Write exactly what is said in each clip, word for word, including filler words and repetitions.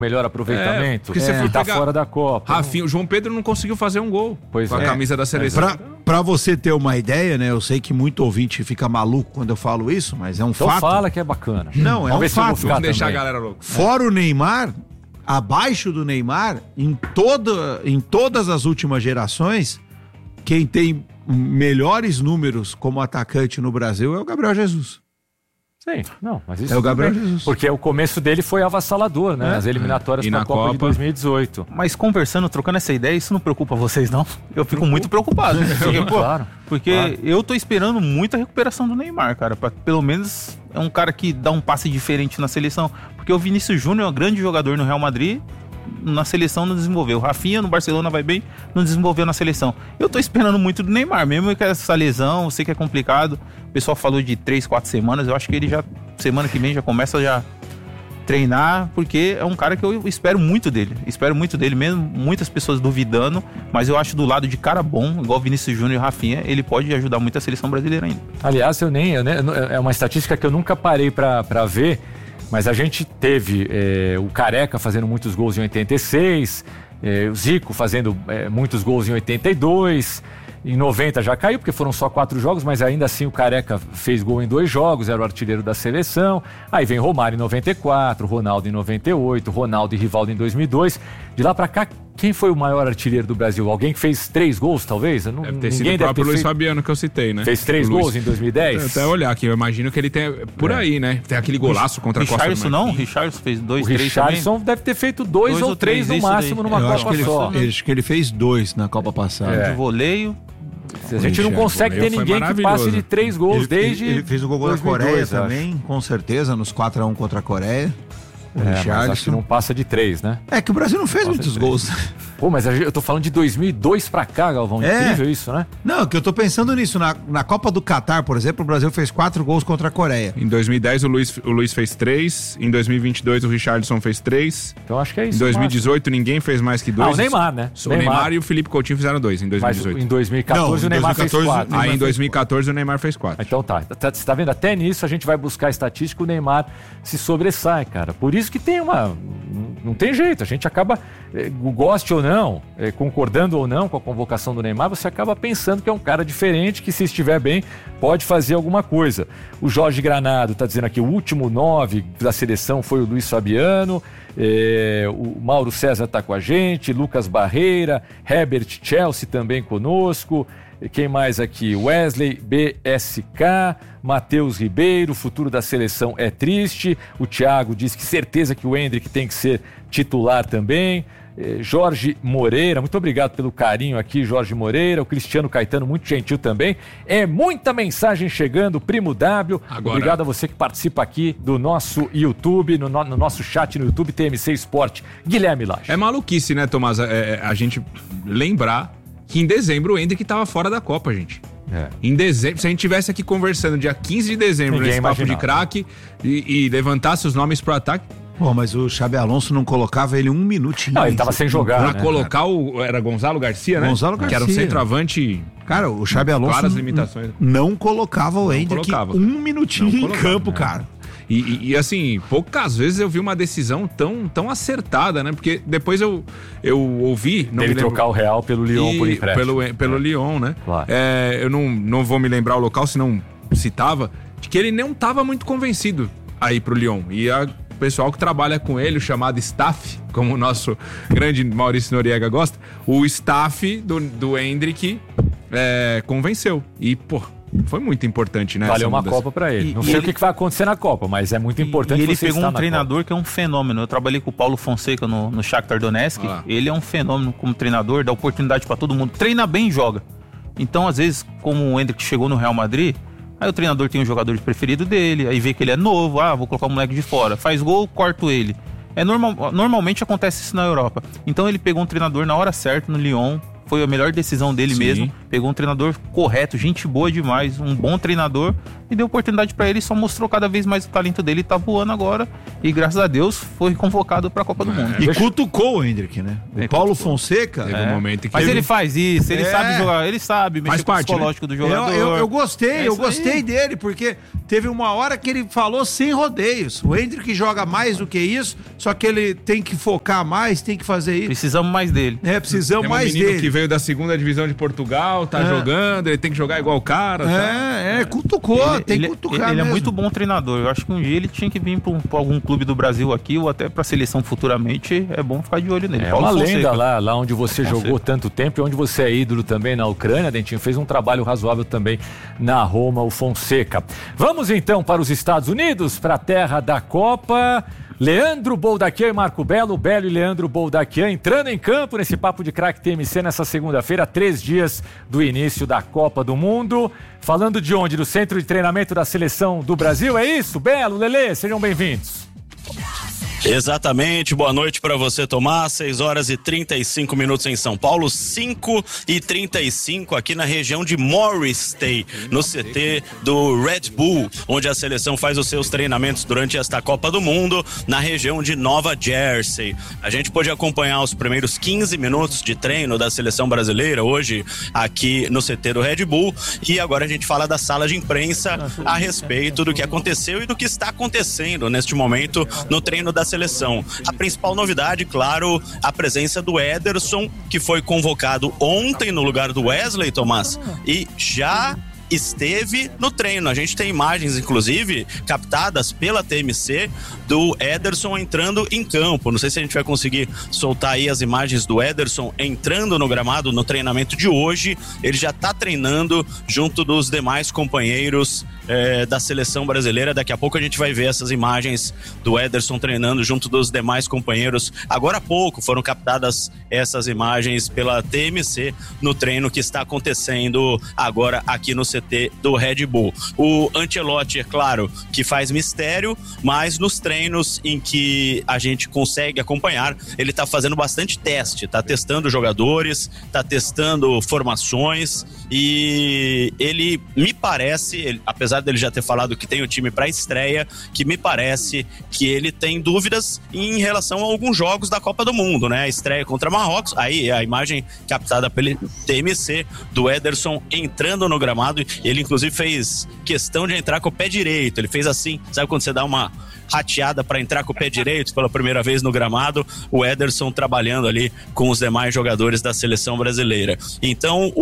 melhor aproveitamento, é, porque se é, for tá pegar fora da Copa. Rafinha, o João Pedro não conseguiu fazer um gol pois com a é. camisa da seleção. Pra, pra você ter uma ideia, né? Eu sei que muito ouvinte fica maluco quando eu falo isso, mas é um então fato. fala que é bacana. Não, é Vamos um ver se eu vou fato. ficar Vamos deixar também. a galera louca. Fora o Neymar, abaixo do Neymar, em, toda, em todas as últimas gerações, quem tem melhores números como atacante no Brasil é o Gabriel Jesus. Sim, não, mas isso É o Gabriel bem, Jesus. porque o começo dele foi avassalador, né? É. As eliminatórias E para na a Copa, Copa? de dois mil e dezoito. Mas conversando, trocando essa ideia, isso não preocupa vocês, não? Eu fico muito preocupado. Porque, pô, Claro, porque claro. eu tô esperando muito a recuperação do Neymar, cara. Pra, pelo menos é um cara que dá um passe diferente na seleção. Porque o Vinícius Júnior é um grande jogador no Real Madrid, na seleção não desenvolveu. O Rafinha no Barcelona vai bem, não desenvolveu na seleção. Eu tô esperando muito do Neymar, mesmo que essa lesão, eu sei que é complicado. O pessoal falou de três, quatro semanas, eu acho que ele já, semana que vem já começa a já treinar, porque é um cara que eu espero muito dele. Espero muito dele mesmo, muitas pessoas duvidando, mas eu acho do lado de cara bom, igual Vinícius Júnior e Rafinha, ele pode ajudar muito a seleção brasileira ainda. Aliás, eu nem, eu nem- é uma estatística que eu nunca parei pra, pra ver, mas a gente teve é, o Careca fazendo muitos gols em oitenta e seis, é, o Zico fazendo é, muitos gols em oitenta e dois, em noventa já caiu, porque foram só quatro jogos, mas ainda assim o Careca fez gol em dois jogos, era o artilheiro da seleção. Aí vem Romário em noventa e quatro, Ronaldo em noventa e oito, Ronaldo e Rivaldo em dois mil e dois. De lá pra cá, quem foi o maior artilheiro do Brasil? Alguém que fez três gols, talvez? Eu não, Deve ter sido ninguém o próprio deve ter Luiz feito... Fabiano que eu citei, né? Fez três O gols Luiz- em dois mil e dez? Até olhar aqui, eu imagino que ele tem por É. aí, né? Tem aquele golaço contra a Costa do Richarlison não? Marfim. Richarlison fez dois, O três Richarlison deve ter feito dois, Dois ou ou três, três, no isso máximo daí. numa Eu Copa acho que, ele, só. eu acho que ele fez dois na Copa passada. É. também. De voleio. A gente não Richarlison, consegue ter foi ninguém que maravilhoso. passe de três gols Ele, desde ele, ele fez o gol da dois mil e Coreia dois, acho. também, com certeza, nos quatro a um contra a Coreia. O É, mas acho que Richarlison. não passa de três, né? É que o Brasil não fez Passa muitos de gols. Pô, mas a gente- eu tô falando de dois mil e dois pra cá, Galvão. É. Incrível isso, né? Não, que eu tô pensando nisso. Na, na Copa do Catar, por exemplo, o Brasil fez quatro gols contra a Coreia. Em dois mil e dez o Luiz, o Luiz fez três, em dois mil e vinte e dois o Richarlison fez três, Então acho que é isso. em dois mil e Márcio. dezoito ninguém fez mais que dois. Ah, o Neymar, né? O Neymar. e o Felipe Coutinho fizeram dois em dois mil e Mas dezoito. em dois mil e quatorze Não, o Neymar em dois mil e fez quatorze, quatro. Aí em fez dois mil e quatorze o Neymar fez quatro. Então tá. Tá- Você tá vendo? Até nisso a gente vai buscar estatística, o Neymar se sobressai, cara. Por isso que tem uma... Não tem jeito, a gente acaba, eh, goste ou não, eh, concordando ou não com a convocação do Neymar, você acaba pensando que é um cara diferente, que se estiver bem, pode fazer alguma coisa. O Jorge Granado tá dizendo aqui, o último nove da seleção foi o Luiz Fabiano, eh, o Mauro César tá com a gente, Lucas Barreira, Herbert Chelsea também conosco. Quem mais aqui? Wesley B S K, Matheus Ribeiro, o futuro da seleção é triste. O Thiago diz que certeza que o Endrick tem que ser titular também. Eh, Jorge Moreira, muito obrigado pelo carinho aqui, Jorge Moreira. O Cristiano Caetano, muito gentil também. É muita mensagem chegando, Primo W. Agora- Obrigado a você que participa aqui do nosso YouTube, no, no- no nosso chat no YouTube, T M C Esporte. Guilherme Laje. É maluquice, né, Tomás? É, é, a gente lembrar que em dezembro o Endrick tava fora da Copa, gente. É. Em dezembro, se a gente tivesse aqui conversando dia quinze de dezembro Ninguém nesse papo de imaginava. craque e, e levantasse os nomes pro ataque, Pô, mas o Xabi Alonso não colocava ele um minutinho. Não, ele tava sem jogar, pra né? colocar o. Era Gonzalo Garcia, né? Gonzalo Que era um Garcia. centroavante. Cara, o Xabi Alonso Claras n- limitações. não colocava o Endrick colocava. um minutinho Não em colocava, campo, né? cara. E, e- e, assim, poucas vezes eu vi uma decisão tão, tão acertada, né? Porque depois eu, eu ouvi. Não Ele me lembro- trocar o Real pelo Lyon E- por empréstimo. Pelo, pelo Lyon, né? Claro. É, eu não, não vou me lembrar o local, se não citava, de que ele não estava muito convencido aí pro Lyon. E a- o pessoal que trabalha com ele, o chamado staff, como o nosso grande Maurício Noriega gosta, o staff do, do Endrick é, convenceu. E, pô, foi muito importante, né? Valeu essa uma mudança. Copa pra ele. E- Não e sei ele- o que que vai acontecer na Copa, mas é muito importante E ele você pegou estar um na treinador que é um fenômeno. Eu trabalhei com o Paulo Fonseca no, no Shakhtar Donetsk. Ah. Ele é um fenômeno como treinador, dá oportunidade pra todo mundo. Treina bem e joga. Então, às vezes, como o Endrick chegou no Real Madrid, aí o treinador tem um jogador preferido dele, aí vê que ele é novo, ah, vou colocar o moleque de fora. Faz gol, corto ele. É normal, normalmente acontece isso na Europa. Então ele pegou um treinador na hora certa no Lyon. Foi a melhor decisão dele Sim. mesmo. pegou um treinador correto, gente boa demais, um bom treinador, e deu oportunidade pra ele, só mostrou cada vez mais o talento dele, tá voando agora, e graças a Deus foi convocado pra Copa do Mundo. E cutucou o Hendrick, né? O É, Paulo cutucou. Fonseca... Teve É. um momento que Mas ele... ele faz isso, ele É. sabe jogar, ele sabe mexer Faz com o parte, psicológico do Eu, jogador. eu, eu gostei, É eu isso gostei aí. dele, porque teve uma hora que ele falou sem rodeios. O Hendrick joga mais do que isso, só que ele tem que focar mais, tem que fazer isso. Precisamos mais dele. É, precisamos Tem um mais menino dele. que veio da segunda divisão de Portugal, tá É. jogando, ele tem que jogar igual o cara. tá? É, é, cutucou, Ele, tem ele- que cutucar ele é mesmo. muito bom treinador. Eu acho que um dia ele tinha que vir para algum clube do Brasil aqui ou até para a seleção futuramente. É bom ficar de olho nele. É Paulo uma Fonseca. lenda lá, lá onde você Fonseca. jogou tanto tempo e onde você é ídolo também na Ucrânia, Dentinho, fez um trabalho razoável também na Roma, o Fonseca. Vamos então para os Estados Unidos, para a terra da Copa. Leandro Boldaquian e Marco Belo, Belo e Leandro Boldaquian entrando em campo nesse Papo de Craque T M C nessa segunda-feira, três dias do início da Copa do Mundo. Falando de onde? Do Centro de Treinamento da Seleção do Brasil, é isso? Belo, Lelê, sejam bem-vindos. Exatamente, boa noite para você, Tomás. seis horas e trinta e cinco minutos em São Paulo, cinco e trinta e cinco aqui na região de Morrisday, no C T do Red Bull, onde a seleção faz os seus treinamentos durante esta Copa do Mundo, na região de Nova Jersey. A gente pôde acompanhar os primeiros quinze minutos de treino da seleção brasileira hoje aqui no C T do Red Bull, e agora a gente fala da sala de imprensa a respeito do que aconteceu e do que está acontecendo neste momento no treino da seleção. A principal novidade, claro, a presença do Ederson, que foi convocado ontem no lugar do Wesley, Tomás, e já esteve no treino. A gente tem imagens, inclusive, captadas pela T M C do Ederson entrando em campo. Não sei se a gente vai conseguir soltar aí as imagens do Ederson entrando no gramado no treinamento de hoje. Ele já está treinando junto dos demais companheiros é, da seleção brasileira. Daqui a pouco a gente vai ver essas imagens do Ederson treinando junto dos demais companheiros. Agora há pouco foram captadas essas imagens pela T M C no treino que está acontecendo agora aqui no C T do Red Bull. O Ancelotti, é claro, que faz mistério, mas nos treinos em que a gente consegue acompanhar, ele tá fazendo bastante teste, tá testando jogadores, tá testando formações, e ele me parece, ele, apesar dele já ter falado que tem o time para estreia, que me parece que ele tem dúvidas em relação a alguns jogos da Copa do Mundo, né? A estreia contra Marrocos, aí a imagem captada pelo T M C do Ederson entrando no gramado. Ele inclusive fez questão de entrar com o pé direito, ele fez assim, sabe quando você dá uma rateada para entrar com o pé direito pela primeira vez no gramado? O Ederson trabalhando ali com os demais jogadores da seleção brasileira. Então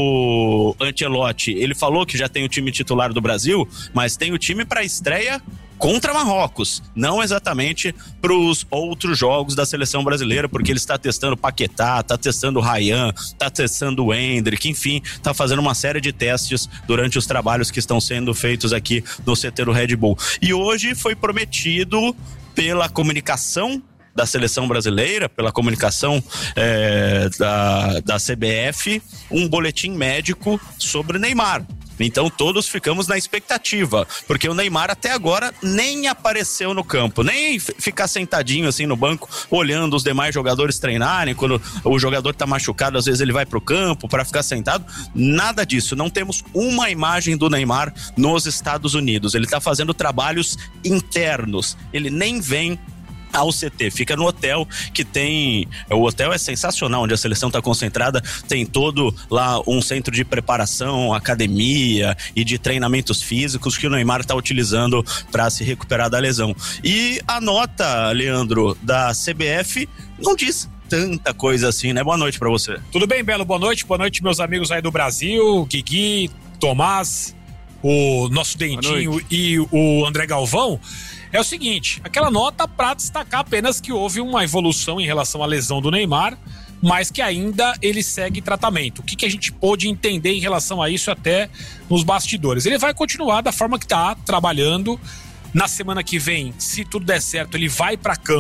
o Ancelotti, ele falou que já tem o time titular do Brasil, mas tem o time para estreia contra Marrocos, não exatamente para os outros jogos da seleção brasileira, porque ele está testando Paquetá, está testando Ryan, está testando o Hendrick, enfim, está fazendo uma série de testes durante os trabalhos que estão sendo feitos aqui no C T do Red Bull. E hoje foi prometido pela comunicação da seleção brasileira, pela comunicação é, da, da C B F, um boletim médico sobre o Neymar. Então todos ficamos na expectativa, porque o Neymar até agora nem apareceu no campo, nem ficar sentadinho assim no banco, olhando os demais jogadores treinarem. Quando o jogador tá machucado, às vezes ele vai pro campo para ficar sentado. Nada disso, não temos uma imagem do Neymar nos Estados Unidos. Ele tá fazendo trabalhos internos, ele nem vem ao C T, fica no hotel que tem, o hotel é sensacional, onde a seleção está concentrada, tem todo lá um centro de preparação, academia e de treinamentos físicos que o Neymar está utilizando para se recuperar da lesão. E a nota, Leandro, da C B F não diz tanta coisa assim, né? Boa noite para você. Tudo bem, Belo? Boa noite, boa noite meus amigos aí do Brasil, Guigui, Tomás, o nosso Dentinho e o André Galvão. É o seguinte, aquela nota para destacar apenas que houve uma evolução em relação à lesão do Neymar, mas que ainda ele segue tratamento. O que, que a gente pôde entender em relação a isso até nos bastidores? Ele vai continuar da forma que está trabalhando. Na semana que vem, se tudo der certo, ele vai para campo.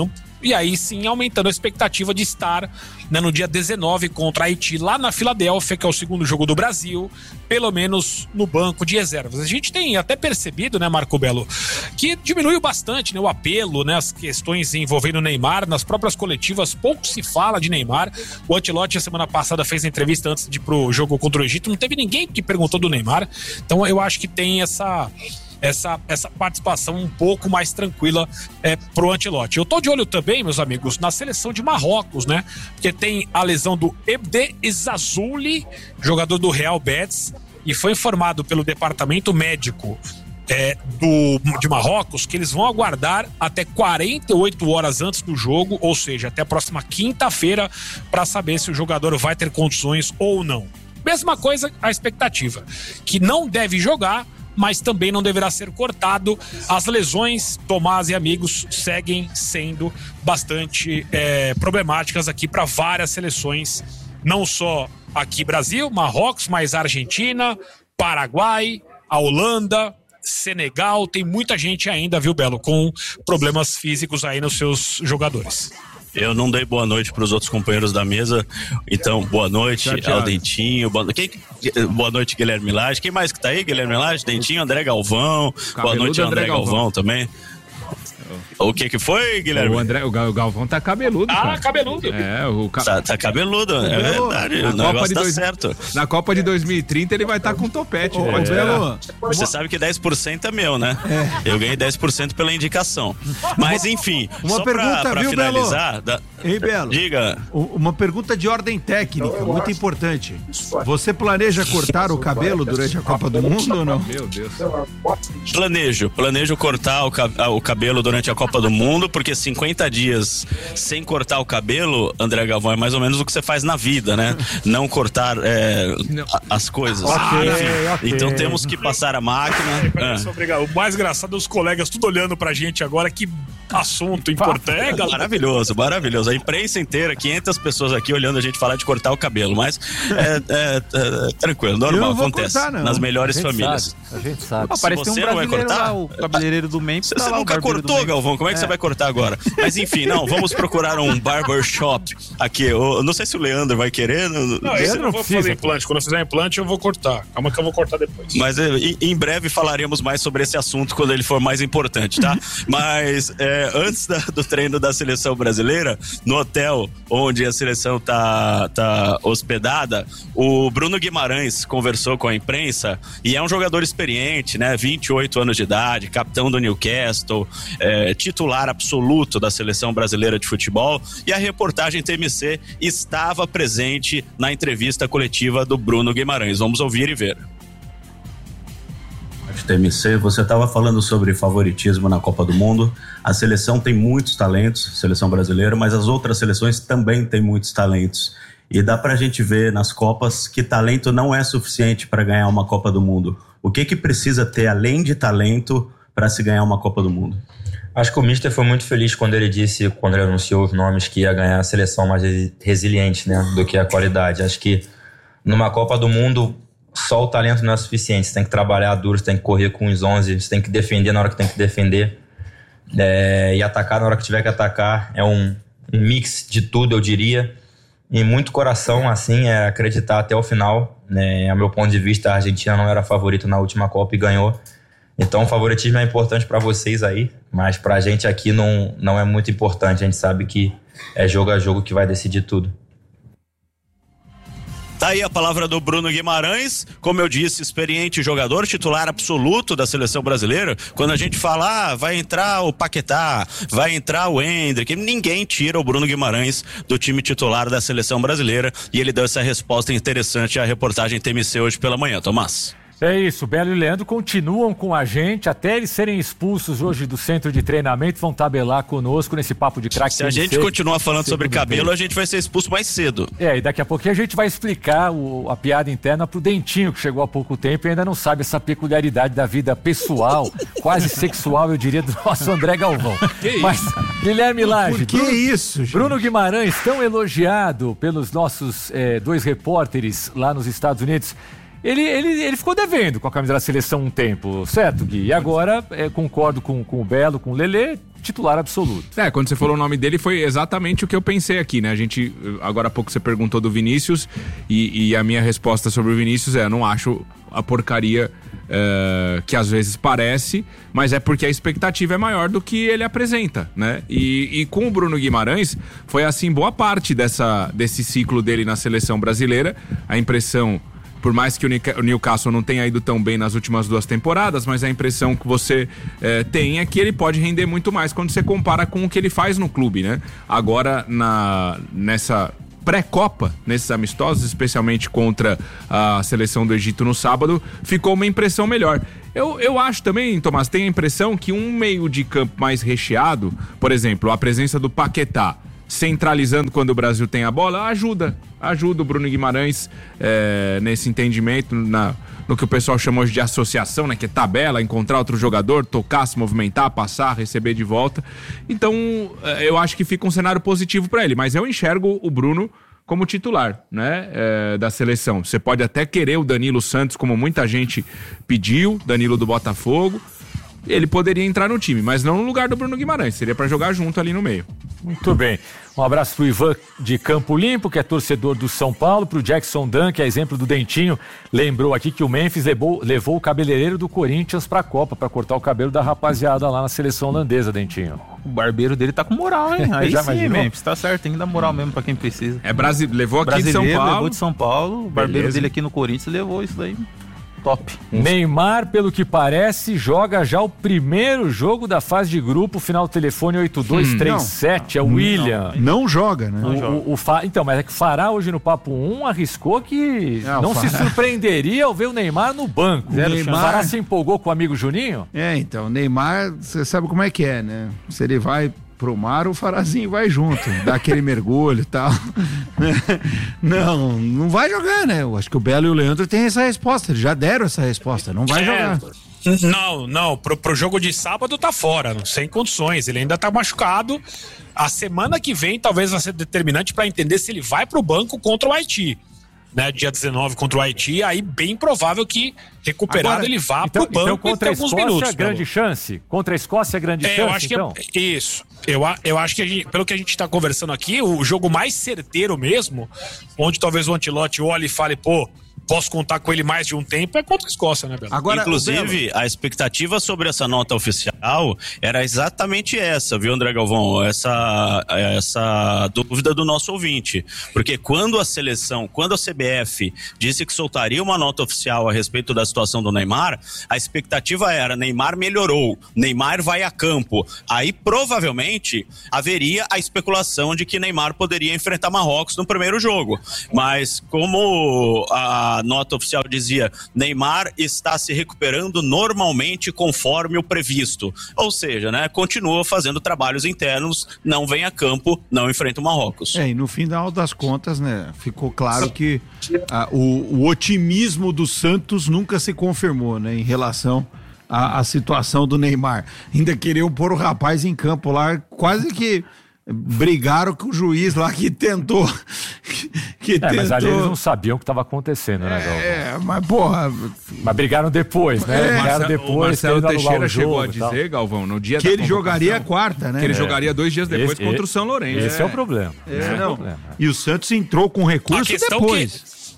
e aí sim aumentando a expectativa de estar, né, no dia dezenove contra a Haiti, lá na Filadélfia, que é o segundo jogo do Brasil, pelo menos no banco de reservas. A gente tem até percebido, né, Marco Belo, que diminuiu bastante, né, o apelo, né, as questões envolvendo o Neymar. Nas próprias coletivas pouco se fala de Neymar. O Ancelotti a semana passada fez a entrevista antes de ir pro jogo contra o Egito, não teve ninguém que perguntou do Neymar. Então eu acho que tem essa essa, essa participação um pouco mais tranquila é, pro Ancelotti. Eu tô de olho também, meus amigos, na seleção de Marrocos, né? Porque tem a lesão do Ebde Ezzazzouli, jogador do Real Betis, e foi informado pelo departamento médico É, do, de Marrocos que eles vão aguardar até quarenta e oito horas antes do jogo, ou seja, até a próxima quinta-feira, para saber se o jogador vai ter condições ou não. Mesma coisa a expectativa, que não deve jogar, mas também não deverá ser cortado. As lesões, Tomás e amigos, seguem sendo bastante é, problemáticas aqui para várias seleções, não só aqui Brasil, Marrocos, mas Argentina, Paraguai, a Holanda, Senegal. Tem muita gente ainda, viu, Belo, com problemas físicos aí nos seus jogadores. Eu não dei boa noite para os outros companheiros da mesa, então boa noite ao Dentinho, boa, quem, boa noite Guilherme Lage, quem mais que tá aí? Guilherme Lage, Dentinho, André Galvão, Cabeludo, boa noite André, André Galvão. Galvão também. O que que foi, Guilherme? O, André, o Galvão tá cabeludo, Ah, cara. cabeludo. É, o ca... tá, tá cabeludo, é verdade. O negócio tá dois... certo. Na Copa de dois mil e trinta ele vai estar tá com topete. Ô, pode Belo, Você sabe que dez por cento é meu, né? É. Eu ganhei dez por cento pela indicação. Mas enfim, uma só pergunta, pra, pra viu, finalizar... Belo? Da... Ei, Belo. Diga. Uma pergunta de ordem técnica, muito importante. Você planeja cortar o cabelo durante a Copa do Mundo ou não? Meu Deus. Planejo, planejo cortar o, o cabelo durante a Copa do Mundo, porque cinquenta dias sem cortar o cabelo, André Galvão, é mais ou menos o que você faz na vida, né? Não cortar é, não. A, as coisas. Okay, Enfim, okay. Então temos que passar a máquina. É, ah. O mais engraçado é os colegas tudo olhando pra gente agora, que assunto importante. É, galera. Maravilhoso, maravilhoso. A imprensa inteira, quinhentas pessoas aqui olhando a gente falar de cortar o cabelo, mas é, é, é tranquilo, normal, acontece cortar, nas melhores a famílias. Sabe, a gente sabe. Ah, parece você um não vai cortar, lá, o cabeleireiro do Memphis. Você, tá você lá, nunca cortou, Galvão, como é que é. Você vai cortar agora? Mas enfim, não, vamos procurar um barbershop aqui. Eu não sei se o Leandro vai querer. Não, não esse eu não vou precisa, fazer implante. Quando eu fizer implante, eu vou cortar. Calma que eu vou cortar depois. Mas em, em breve falaremos mais sobre esse assunto quando ele for mais importante, tá? Mas é, antes da, do treino da seleção brasileira, no hotel onde a seleção tá, tá hospedada, o Bruno Guimarães conversou com a imprensa e é um jogador experiente, né? vinte e oito anos de idade, capitão do Newcastle, é, titular absoluto da seleção brasileira de futebol, e a reportagem T M C estava presente na entrevista coletiva do Bruno Guimarães. Vamos ouvir e ver. T M C, você estava falando sobre favoritismo na Copa do Mundo. A seleção tem muitos talentos, seleção brasileira, mas as outras seleções também têm muitos talentos. E dá pra gente ver nas Copas que talento não é suficiente para ganhar uma Copa do Mundo. O que que precisa ter além de talento para se ganhar uma Copa do Mundo? Acho que o Mister foi muito feliz quando ele disse, quando ele anunciou os nomes, que ia ganhar a seleção mais resiliente, né, do que a qualidade. Acho que numa Copa do Mundo só o talento não é suficiente. Você tem que trabalhar duro, você tem que correr com os onze, você tem que defender na hora que tem que defender, é, e atacar na hora que tiver que atacar. É um, um mix de tudo, eu diria. E muito coração, assim, é acreditar até o final. Né? A meu ponto de vista, a Argentina não era favorita na última Copa e ganhou. Então o favoritismo é importante para vocês aí, mas pra gente aqui não, não é muito importante. A gente sabe que é jogo a jogo que vai decidir tudo. Tá aí a palavra do Bruno Guimarães, como eu disse, experiente jogador, titular absoluto da seleção brasileira. Quando a gente fala, ah, vai entrar o Paquetá, vai entrar o Endrick, ninguém tira o Bruno Guimarães do time titular da seleção brasileira, e ele deu essa resposta interessante à reportagem T M C hoje pela manhã. Tomás. É isso, Belo e Leandro continuam com a gente, até eles serem expulsos hoje do centro de treinamento, vão tabelar conosco nesse papo de craque. Se a gente continuar falando sobre cabelo, a gente vai ser expulso mais cedo. É, e daqui a pouquinho a gente vai explicar o, a piada interna pro Dentinho, que chegou há pouco tempo e ainda não sabe essa peculiaridade da vida pessoal, quase sexual, eu diria, do nosso André Galvão. Que Mas, isso? Guilherme Lage, Por que Bruno, isso, gente? Bruno Guimarães, tão elogiado pelos nossos é, dois repórteres lá nos Estados Unidos. ele, ele, ele ficou devendo com a camisa da seleção um tempo, certo, Gui? E agora, é, concordo com, com o Belo, com o Lelê, titular absoluto. É, quando você falou o nome dele foi exatamente o que eu pensei aqui, né? A gente, agora há pouco você perguntou do Vinícius e, e a minha resposta sobre o Vinícius é, eu não acho a porcaria uh, que às vezes parece, mas é porque a expectativa é maior do que ele apresenta, né? E, e com o Bruno Guimarães foi assim boa parte dessa, desse ciclo dele na seleção brasileira. A impressão, por mais que o Newcastle não tenha ido tão bem nas últimas duas temporadas, mas a impressão que você é, tem é que ele pode render muito mais quando você compara com o que ele faz no clube, né? Agora, na, nessa pré-copa, nesses amistosos, especialmente contra a seleção do Egito no sábado, ficou uma impressão melhor. Eu, eu acho também, Tomás, tem a impressão que um meio de campo mais recheado, por exemplo, a presença do Paquetá, centralizando quando o Brasil tem a bola, ajuda. Ajuda o Bruno Guimarães é, nesse entendimento, na, no que o pessoal chama hoje de associação, né? Que é tabela, encontrar outro jogador, tocar, se movimentar, passar, receber de volta. Então, eu acho que fica um cenário positivo para ele. Mas eu enxergo o Bruno como titular, né? É, da seleção. Você pode até querer o Danilo Santos, como muita gente pediu, Danilo do Botafogo. Ele poderia entrar no time, mas não no lugar do Bruno Guimarães. Seria para jogar junto ali no meio. Muito bem. Um abraço pro Ivan de Campo Limpo, que é torcedor do São Paulo, pro Jackson Dan, que é exemplo do Dentinho. Lembrou aqui que o Memphis levou, levou o cabeleireiro do Corinthians pra Copa, pra cortar o cabelo da rapaziada lá na seleção holandesa, Dentinho. O barbeiro dele tá com moral, hein? Aí Já sim, imaginou? Memphis, tá certo, tem que dar moral mesmo pra quem precisa. É brasi... Levou aqui de Brasileiro, São Paulo. levou de São Paulo, o barbeiro Beleza. dele aqui no Corinthians levou isso daí. Top. Neymar, pelo que parece, joga já o primeiro jogo da fase de grupo, final telefone oito dois três sete, hum, é o William. Não joga, né? O, o, o Fa... Então, mas é que o Fará hoje no Papo um arriscou que É, o não se Fará. surpreenderia ao ver o Neymar no banco. Zero O Neymar- Fará se empolgou com o amigo Juninho? É, então, Neymar, você sabe como é que é, né? Se ele vai pro mar, o Farazinho vai junto, dá aquele mergulho e tal. Não, não vai jogar, né? Eu acho que o Belo e o Leandro têm essa resposta, eles já deram essa resposta, não vai É, jogar. Não, não, pro, pro jogo de sábado tá fora, sem condições, ele ainda tá machucado. A semana que vem talvez vai ser determinante para entender se ele vai pro banco contra o Haiti, né, dia dezenove contra o Haiti, aí bem provável que recuperado Agora, ele vá Então, pro banco então contra a e ter alguns Escócia, minutos. grande Belo. chance? Contra a Escócia, grande É, chance, eu acho então? que é, isso. Eu, a- eu acho que a gente, pelo que a gente tá conversando aqui, o jogo mais certeiro mesmo, onde talvez o Ancelotti olhe e fale, pô, posso contar com ele mais de um tempo, é contra a Escócia, né, Belo? Agora, Inclusive, a expectativa sobre essa nota oficial era exatamente essa, viu, André Galvão? Essa, essa dúvida do nosso ouvinte. Porque quando a seleção, quando a C B F disse que soltaria uma nota oficial a respeito da situação do Neymar, a expectativa era: Neymar melhorou, Neymar vai a campo. Aí, provavelmente, haveria a especulação de que Neymar poderia enfrentar Marrocos no primeiro jogo. Mas, como a nota oficial dizia, Neymar está se recuperando normalmente conforme o previsto. Ou seja, né, continua fazendo trabalhos internos, não vem a campo, não enfrenta o Marrocos. É, e no final das contas, né, ficou claro que ah, o, o otimismo do Santos nunca se confirmou, né, em relação à, à situação do Neymar. Ainda queriam pôr o rapaz em campo lá, quase que brigaram com o juiz lá que tentou. Que É, tentou... mas ali eles não sabiam o que estava acontecendo, né, Galvão? É, mas porra, Mas brigaram depois, né? É. Brigaram Marcelo- depois. o Marcelo querendo anular Teixeira o chegou a jogo e tal. dizer, Galvão, no dia que da ele jogaria a convocação, quarta, né? que ele jogaria dois dias depois Esse- contra o São Lourenço. Esse é, o problema. É, Esse é o não. problema. E o Santos entrou com recurso A questão depois.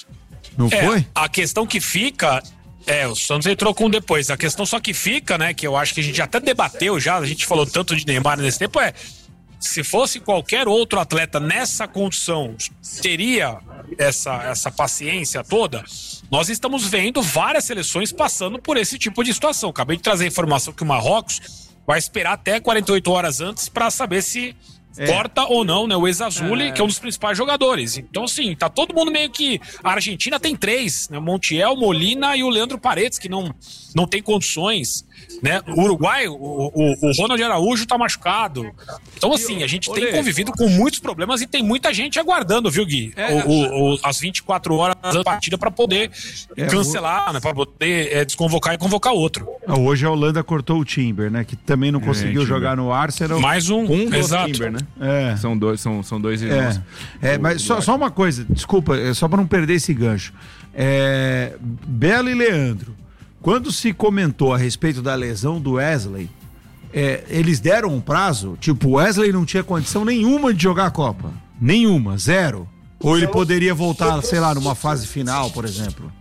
Não É, foi? a questão que fica. É, o Santos entrou com depois. A questão só que fica, né, que eu acho que a gente até debateu já, a gente falou tanto de Neymar nesse tempo, é. Se fosse qualquer outro atleta nessa condição, teria essa, essa paciência toda? Nós estamos vendo várias seleções passando por esse tipo de situação. Acabei de trazer a informação que o Marrocos vai esperar até quarenta e oito horas antes para saber se É. corta ou não, né, o ex-Azuli, que é um dos principais jogadores. Então, assim, tá todo mundo meio que... A Argentina tem três, né, Montiel, Molina e o Leandro Paredes, que não, não tem condições. né? O Uruguai, o, o, o Ronald Araújo tá machucado. Então, assim, a gente Olê. tem convivido com muitos problemas e tem muita gente aguardando, viu, Gui? É, o, o, o, as vinte e quatro horas da partida para poder É, cancelar, né? Para poder é, desconvocar e convocar outro. Hoje a Holanda cortou o Timber, né? Que também não conseguiu Timber. jogar no Arsenal. Mais um, Um dos exato. Timber, né? É. São dois, são, são dois irmãos. É, é, mas só, só uma coisa, desculpa, é só para não perder esse gancho. É, Belo e Leandro, quando se comentou a respeito da lesão do Wesley, é, eles deram um prazo, tipo, o Wesley não tinha condição nenhuma de jogar a Copa. Nenhuma, zero. Ou ele poderia voltar, sei lá, numa fase final, por exemplo.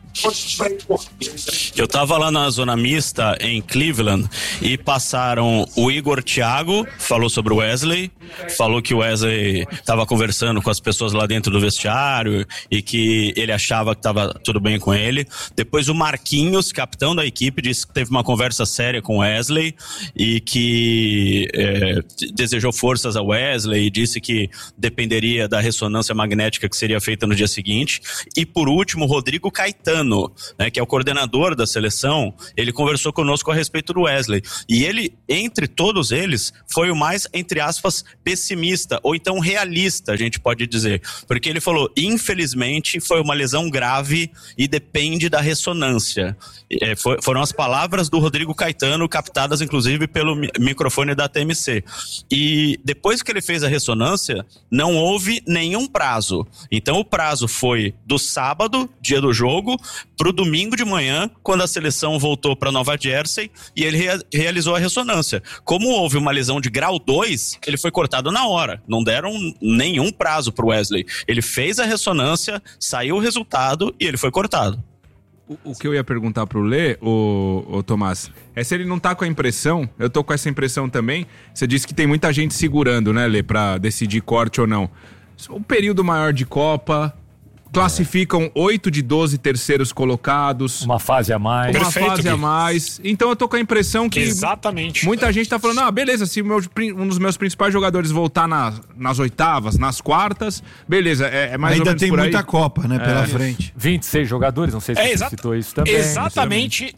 Eu tava lá na zona mista em Cleveland e passaram o Igor Thiago, falou sobre o Wesley, falou que o Wesley tava conversando com as pessoas lá dentro do vestiário e que ele achava que tava tudo bem com ele. Depois o Marquinhos, capitão da equipe, disse que teve uma conversa séria com o Wesley e que é, desejou forças a Wesley e disse que dependeria da ressonância magnética que seria feita no dia seguinte. E por último, o Rodrigo Caetano, né, que é o coordenador da seleção, ele conversou conosco a respeito do Wesley. E ele, entre todos eles, foi o mais, entre aspas, pessimista, ou então realista, a gente pode dizer. Porque ele falou, infelizmente, foi uma lesão grave e depende da ressonância. É, foi, foram as palavras do Rodrigo Caetano, captadas, inclusive, pelo mi- microfone da T M C. E depois que ele fez a ressonância, não houve nenhum prazo. Então, o prazo foi do sábado, dia do jogo, pro domingo de manhã, quando a seleção voltou para Nova Jersey e ele rea- realizou a ressonância. Como houve uma lesão de grau dois, ele foi cortado na hora. Não deram nenhum prazo pro Wesley. Ele fez a ressonância, saiu o resultado e ele foi cortado. O, o que eu ia perguntar pro Lê, o, o Tomás, é se ele não tá com a impressão, eu tô com essa impressão também, você disse que tem muita gente segurando, né, Lê, pra decidir corte ou não. Um período maior de Copa, classificam oito de doze terceiros colocados. Uma fase a mais. Uma Perfeito, fase Gui. a mais. Então eu tô com a impressão que Exatamente. muita gente tá falando, ah, beleza, se o meu, um dos meus principais jogadores voltar na, nas oitavas, nas quartas, beleza, é, é mais ou Ainda menos tem por aí. muita Copa, né, pela É. frente. vinte e seis jogadores, não sei se É, você exata- citou isso também. Exatamente.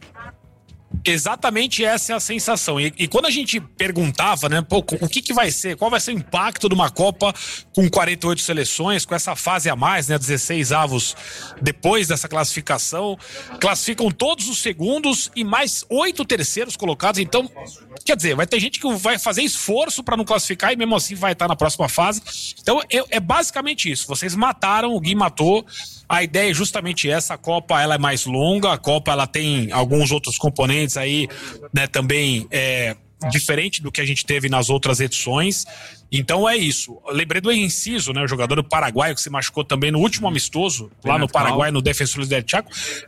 Exatamente essa é a sensação. E, e quando a gente perguntava, né, pô, o que, que vai ser, qual vai ser o impacto de uma Copa com quarenta e oito seleções, com essa fase a mais, né, dezesseis avos depois dessa classificação, classificam todos os segundos e mais oito terceiros colocados. Então, quer dizer, vai ter gente que vai fazer esforço para não classificar e mesmo assim vai estar na próxima fase. Então, é, é basicamente isso. Vocês mataram, o Gui matou. A ideia é justamente essa. A Copa ela é mais longa, a Copa ela tem alguns outros componentes aí, né, também é, diferente do que a gente teve nas outras edições. Então é isso. Eu lembrei do Enciso, né, o jogador do Paraguai que se machucou também no último amistoso, lá no Paraguai, no Defensores del Chaco.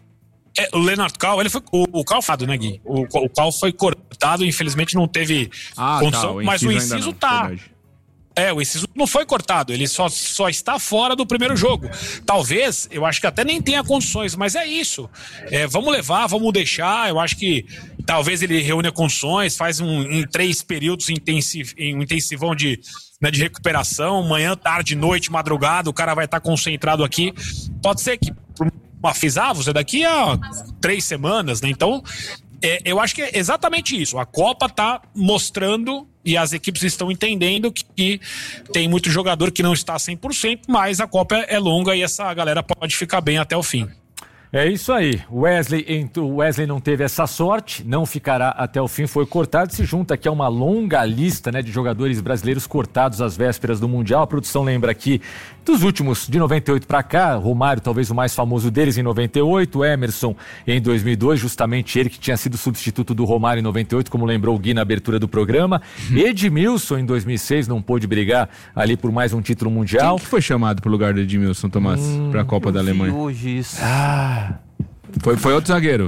É, o Leonard Cal, ele foi o, o Cal fado, né, Gui? O, o Cal foi cortado, infelizmente não teve Ah, condição, tá, mas o ainda Enciso não, tá. verdade. É, o Enciso não foi cortado, ele só, só está fora do primeiro jogo. Talvez, eu acho que até nem tenha condições, mas é isso. É, vamos levar, vamos deixar. Eu acho que talvez ele reúne condições, faz um, em três períodos intensiv, em um intensivão de, né, de recuperação, manhã, tarde, noite, madrugada, o cara vai estar concentrado aqui. Pode ser que uma Fisavos é daqui a três semanas, né? Então, é, eu acho que é exatamente isso. A Copa tá mostrando e as equipes estão entendendo que, que tem muito jogador que não está cem por cento, mas a Copa é, é longa e essa galera pode ficar bem até o fim. É isso aí. O Wesley, o Wesley não teve essa sorte, não ficará até o fim, foi cortado. Se junta aqui a uma longa lista, né, de jogadores brasileiros cortados às vésperas do Mundial. A produção lembra aqui dos últimos, de noventa e oito para cá, Romário talvez o mais famoso deles em noventa e oito, Emerson em dois mil e dois, justamente ele que tinha sido substituto do Romário em noventa e oito, como lembrou o Gui na abertura do programa. Edmilson em dois mil e seis não pôde brigar ali por mais um título mundial. Quem que foi chamado pro lugar do Edmilson, Tomás, hum, pra Copa da Alemanha? Hoje isso. Ah, Foi, foi outro zagueiro?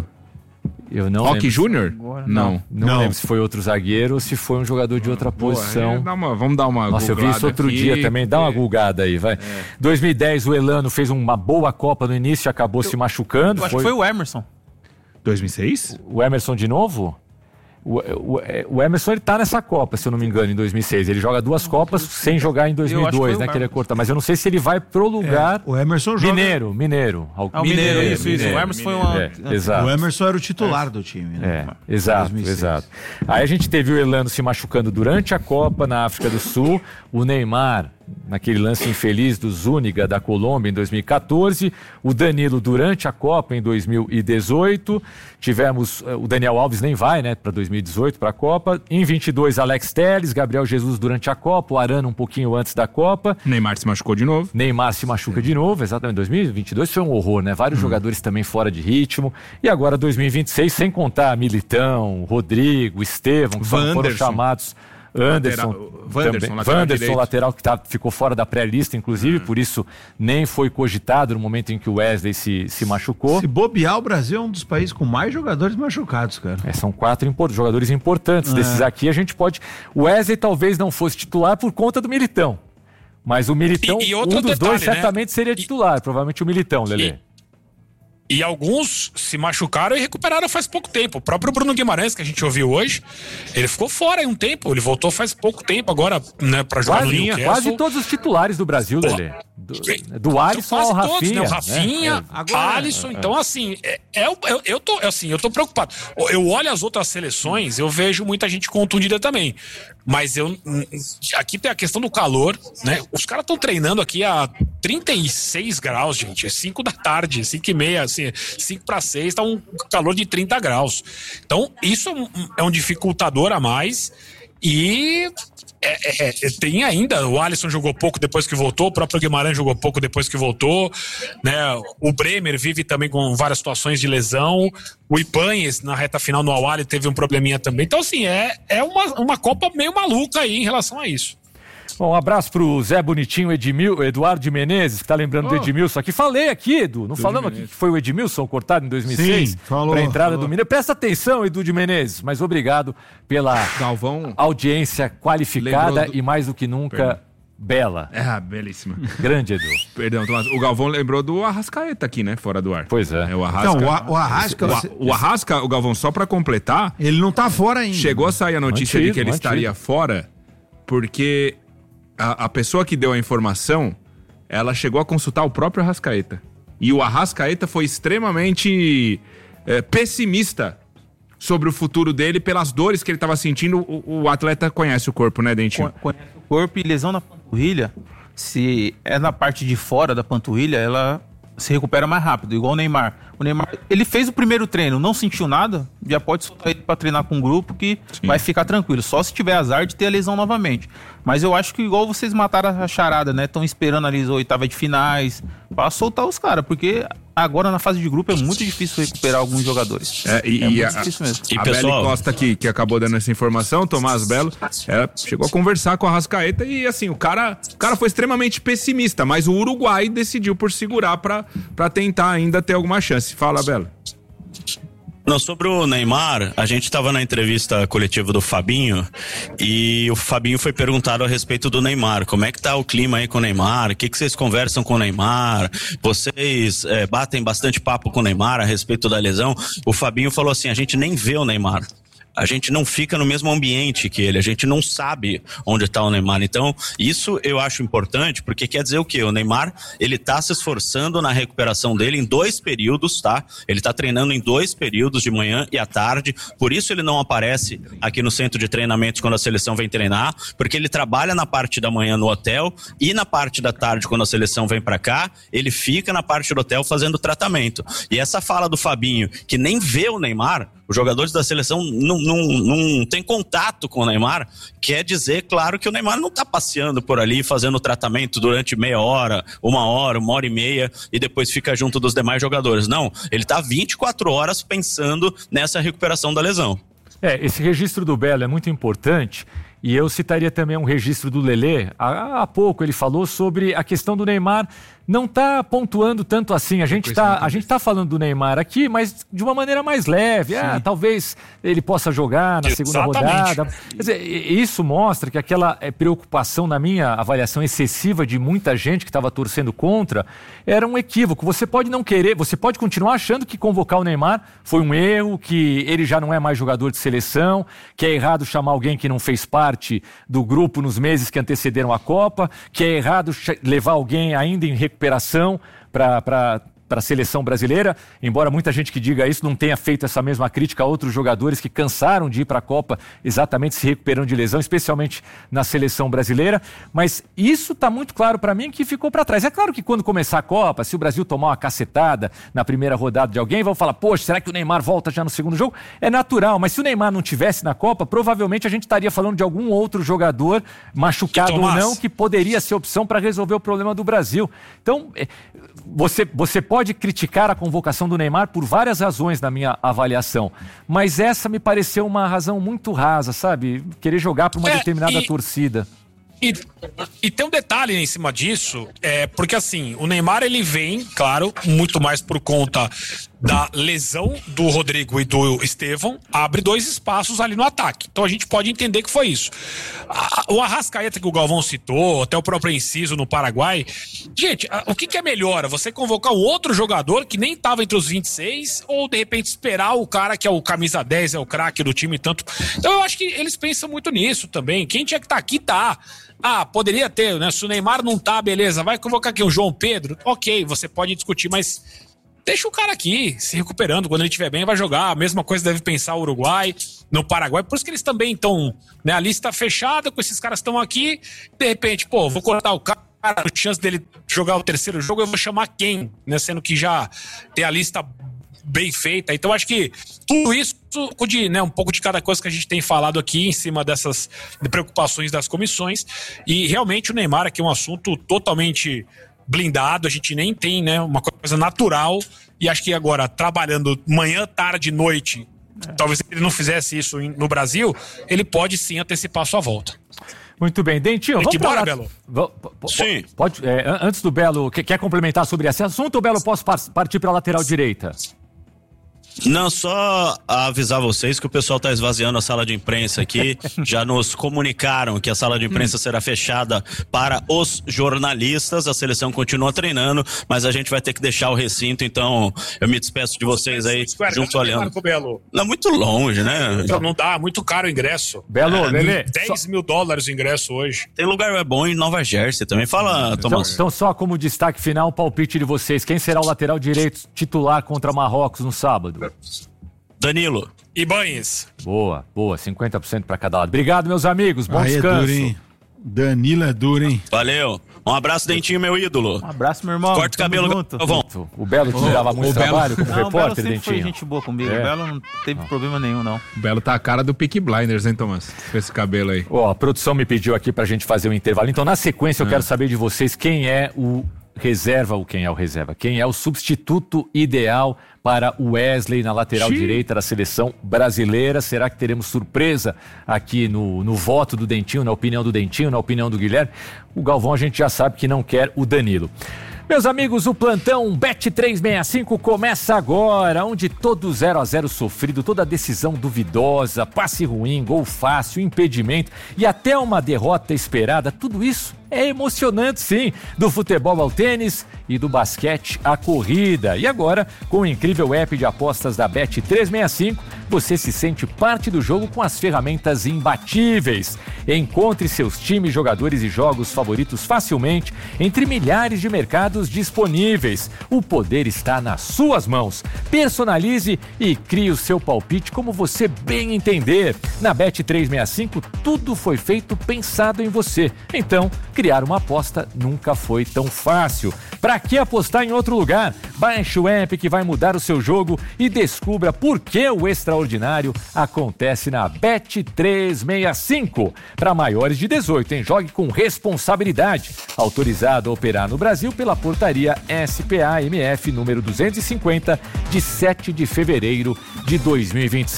eu não Roque lembro. Júnior? Não. Não, Não. lembro se foi outro zagueiro ou se foi um jogador de outra posição. Boa, é, dá uma- vamos dar uma Nossa, eu vi googlada isso outro aqui, dia também. Dá uma porque- gulgada aí, vai. dois mil e dez, o Elano fez uma boa Copa no início e acabou se machucando. Eu acho que foi o Emerson. dois mil e seis? O Emerson de novo? O, o, o Emerson, ele tá nessa Copa, se eu não me engano, em dois mil e seis. Ele joga duas Copas sem jogar em dois mil e dois, né? Que ele é cortar. Mas eu não sei se ele vai pro lugar... É, o Emerson joga... Mineiro, Mineiro. Ah, o Mineiro, Mineiro, isso, isso. O Emerson foi uma... É, exato. O Emerson era o titular é. do time, né? É, exato, exato. Aí a gente teve o Elano se machucando durante a Copa na África do Sul, o Neymar naquele lance infeliz do Zúñiga da Colômbia em dois mil e catorze, o Danilo durante a Copa em dois mil e dezoito, tivemos o Daniel Alves nem vai, né, para dois mil e dezoito para a Copa, em vinte e dois Alex Telles, Gabriel Jesus durante a Copa, o Arana um pouquinho antes da Copa. Neymar se machucou de novo. Neymar se machuca de novo, exatamente, dois mil e vinte e dois foi um horror, né, vários hum. jogadores também fora de ritmo, e agora dois mil e vinte e seis, sem contar Militão, Rodrigo, Estevão, que foram, foram chamados... Anderson, Wanderson, também, lateral, Wanderson, lateral que tá, ficou fora da pré-lista, inclusive, uhum. por isso nem foi cogitado no momento em que o Wesley se, se machucou. Se bobear, o Brasil é um dos países com mais jogadores machucados, cara. É, são quatro import- jogadores importantes. É. Desses aqui a gente pode... O Wesley talvez não fosse titular por conta do Militão, mas o Militão, e, e um dos detalhe, dois né? certamente seria titular, e, provavelmente o Militão, Lelê. E... E alguns se machucaram e recuperaram faz pouco tempo. O próprio Bruno Guimarães, que a gente ouviu hoje, ele ficou fora aí um tempo. Ele voltou faz pouco tempo agora, né, pra jogar quase, no Newcastle. Quase todos os titulares do Brasil, Lelê. Do, do Alisson ao Rafinha. Todos, né? O Rafinha, né? Agora, Alisson. É, é. Então, assim, é, é, eu, eu, tô, assim, eu tô preocupado. Eu olho as outras seleções, eu vejo muita gente contundida também. Mas eu aqui tem a questão do calor, né? Os caras estão treinando aqui a trinta e seis graus, gente. É cinco da tarde, cinco e meia, assim, cinco para seis, tá um calor de trinta graus. Então, isso é um dificultador a mais. E é, é, tem ainda, o Alisson jogou pouco depois que voltou, o próprio Guimarães jogou pouco depois que voltou, né? O Bremer vive também com várias situações de lesão, o Ibanez na reta final no Al-Ahly teve um probleminha também. Então, assim, é, é uma, uma Copa meio maluca aí em relação a isso. Bom, um abraço pro Zé Bonitinho, Edmil, Eduardo de Menezes, que tá lembrando oh. do Edmilson aqui. Falei aqui, Edu, não do falamos aqui que foi o Edmilson cortado em dois mil e seis? Sim, falou. Pra entrada falou. do Mineiro. Presta atenção, Edu de Menezes, mas obrigado pela Galvão audiência qualificada do... e mais do que nunca... Perdão. Bela. É, belíssima. Grande, Edu. Perdão, Tomás. O Galvão lembrou do Arrascaeta aqui, né? Fora do ar. Pois é. é o Arrasca. Então, o, o Arrasca... O, o Arrasca, o Galvão, só pra completar... Ele não tá fora ainda. Chegou a sair a notícia mantido, de que ele mantido. estaria fora porque a, a pessoa que deu a informação, ela chegou a consultar o próprio Arrascaeta. E o Arrascaeta foi extremamente é, pessimista sobre o futuro dele pelas dores que ele estava sentindo. O, o atleta conhece o corpo, né, Dentinho? Conhece o corpo e lesão na panturrilha, se é na parte de fora da panturrilha, ela se recupera mais rápido, igual o Neymar. O Neymar, ele fez o primeiro treino, não sentiu nada, já pode soltar ele para treinar com um grupo que Sim. vai ficar tranquilo, só se tiver azar de ter a lesão novamente. Mas eu acho que igual vocês mataram a charada, né? Estão esperando ali as oitavas de finais para soltar os caras, porque agora na fase de grupo é muito difícil recuperar alguns jogadores. É, e, é e muito a, difícil mesmo. E a pessoal... Beli Costa, que, que acabou dando essa informação, Tomás Belo, ela chegou a conversar com a Arrascaeta e assim, o cara, o cara foi extremamente pessimista, mas o Uruguai decidiu por segurar para tentar ainda ter alguma chance. Fala, Belo. Não, sobre o Neymar, a gente estava na entrevista coletiva do Fabinho e o Fabinho foi perguntado a respeito do Neymar. Como é que tá o clima aí com o Neymar? O que, que vocês conversam com o Neymar? Vocês é, batem bastante papo com o Neymar a respeito da lesão? O Fabinho falou assim, a gente nem vê o Neymar. A gente não fica no mesmo ambiente que ele, a gente não sabe onde está o Neymar. Então, isso eu acho importante, porque quer dizer o quê? O Neymar, ele tá se esforçando na recuperação dele em dois períodos, tá? Ele tá treinando em dois períodos, de manhã e à tarde, por isso ele não aparece aqui no centro de treinamentos quando a seleção vem treinar, porque ele trabalha na parte da manhã no hotel e na parte da tarde quando a seleção vem pra cá, ele fica na parte do hotel fazendo tratamento. E essa fala do Fabinho, que nem vê o Neymar, os jogadores da seleção não, não, não tem contato com o Neymar, quer dizer, claro, que o Neymar não está passeando por ali, fazendo tratamento durante meia hora, uma hora, uma hora e meia, e depois fica junto dos demais jogadores. Não, ele está vinte e quatro horas pensando nessa recuperação da lesão. É, esse registro do Belo é muito importante, e eu citaria também um registro do Lelê. Há, há pouco ele falou sobre a questão do Neymar não tá pontuando tanto assim. A gente tá, a gente tá falando do Neymar aqui, mas de uma maneira mais leve. Ah, talvez ele possa jogar na segunda Exatamente. rodada. Quer dizer, isso mostra que aquela preocupação, na minha avaliação excessiva de muita gente que estava torcendo contra, era um equívoco. Você pode não querer, você pode continuar achando que convocar o Neymar foi um erro, que ele já não é mais jogador de seleção, que é errado chamar alguém que não fez parte do grupo nos meses que antecederam a Copa, que é errado levar alguém ainda em recuperação para para a seleção brasileira, embora muita gente que diga isso não tenha feito essa mesma crítica a outros jogadores que cansaram de ir para a Copa exatamente se recuperando de lesão, especialmente na seleção brasileira, mas isso está muito claro para mim que ficou para trás. É claro que quando começar a Copa, se o Brasil tomar uma cacetada na primeira rodada de alguém, vão falar, poxa, será que o Neymar volta já no segundo jogo? É natural, mas se o Neymar não tivesse na Copa, provavelmente a gente estaria falando de algum outro jogador, machucado ou não, que poderia ser opção para resolver o problema do Brasil. Então, você, você pode Pode criticar a convocação do Neymar por várias razões na minha avaliação, mas essa me pareceu uma razão muito rasa, sabe? Querer jogar para uma é, determinada e, torcida. E, e tem um detalhe em cima disso, é, porque assim, o Neymar ele vem, claro, muito mais por conta da lesão do Rodrigo e do Estevão, abre dois espaços ali no ataque. Então a gente pode entender que foi isso. A, o Arrascaeta que o Galvão citou, até o próprio Enciso no Paraguai. Gente, a, o que, que é melhor? Você convocar um outro jogador que nem estava entre os vinte e seis ou de repente esperar o cara que é o camisa dez, é o craque do time tanto. Então eu acho que eles pensam muito nisso também. Quem tinha que estar tá aqui tá. Ah, poderia ter, né? Se o Neymar não tá, beleza, vai convocar aqui o João Pedro. Ok, você pode discutir, mas deixa o cara aqui, se recuperando. Quando ele estiver bem, vai jogar. A mesma coisa deve pensar o Uruguai, no Paraguai. Por isso que eles também estão, né? A lista fechada, com esses caras estão aqui. De repente, pô, vou cortar o cara, a chance dele jogar o terceiro jogo, eu vou chamar quem? Né? Sendo que já tem a lista bem feita. Então, acho que tudo isso, de, né, um pouco de cada coisa que a gente tem falado aqui em cima dessas preocupações das comissões. E realmente o Neymar aqui é um assunto totalmente blindado, a gente nem tem, né, uma coisa natural, e acho que agora, trabalhando manhã, tarde, noite, é. talvez ele não fizesse isso no Brasil, ele pode sim antecipar sua volta. Muito bem, Dentinho, vamos embora, lá... Belo? V- Sim. Pode, é, antes do Belo, quer complementar sobre esse assunto, ou Belo, posso partir para a lateral direita? Não, só avisar vocês que o pessoal está esvaziando a sala de imprensa aqui. Já nos comunicaram que a sala de imprensa será fechada para os jornalistas. A seleção continua treinando, mas a gente vai ter que deixar o recinto. Então eu me despeço de vocês aí, junto olhando. Não, muito longe, né? Não, não dá, muito caro o ingresso. Belo, é, Lelê. dez só... mil dólares o ingresso hoje. Tem lugar bom em Nova Jersey também. Fala, então, Tomás. Então, só como destaque final, o palpite de vocês. Quem será o lateral direito titular contra Marrocos no sábado? Danilo. Ibanez. Boa, boa, cinquenta por cento para cada lado. Obrigado, meus amigos, bom Aí descanso. É duro, hein? Danilo é duro, hein? Valeu. Um abraço, Dentinho, meu ídolo. Um abraço, meu irmão. Corta o cabelo, Galvão. O Belo te dava muito trabalho como não, repórter, o Belo sempre Dentinho. foi gente boa comigo. É. O Belo não teve não. problema nenhum, não. O Belo tá a cara do Peaky Blinders, hein, Tomás? Com esse cabelo aí. Ó, a produção me pediu aqui pra gente fazer um intervalo. Então, na sequência, eu é. quero saber de vocês quem é o reserva, ou quem é o reserva? Quem é o substituto ideal para o Wesley na lateral Xiii. direita da seleção brasileira? Será que teremos surpresa aqui no, no voto do Dentinho, na opinião do Dentinho, na opinião do Guilherme? O Galvão a gente já sabe que não quer o Danilo. Meus amigos, o plantão Bet trezentos e sessenta e cinco começa agora, onde todo zero a zero sofrido, toda decisão duvidosa, passe ruim, gol fácil, impedimento e até uma derrota esperada, tudo isso é emocionante, sim, do futebol ao tênis e do basquete à corrida. E agora, com o incrível app de apostas da Bet trezentos e sessenta e cinco, você se sente parte do jogo com as ferramentas imbatíveis. Encontre seus times, jogadores e jogos favoritos facilmente entre milhares de mercados disponíveis. O poder está nas suas mãos. Personalize e crie o seu palpite como você bem entender. Na Bet trezentos e sessenta e cinco, tudo foi feito pensado em você. Então, criar uma aposta nunca foi tão fácil. Para que apostar em outro lugar? Baixe o app que vai mudar o seu jogo e descubra por que o extraordinário acontece na Bet trezentos e sessenta e cinco. Para maiores de dezoito, hein? Jogue com responsabilidade. Autorizado a operar no Brasil pela portaria S P A M F número duzentos e cinquenta, de sete de fevereiro de dois mil e vinte e cinco.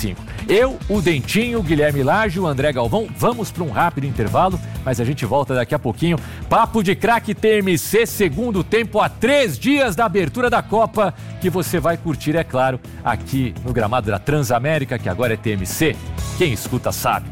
Eu, o Dentinho, o Guilherme Lage, o André Galvão, vamos para um rápido intervalo, mas a gente volta daqui a pouquinho. Papo de Craque T M C, segundo tempo, a três dias da abertura da Copa, que você vai curtir, é claro, aqui no gramado da Transamérica, que agora é T M C. Quem escuta sabe.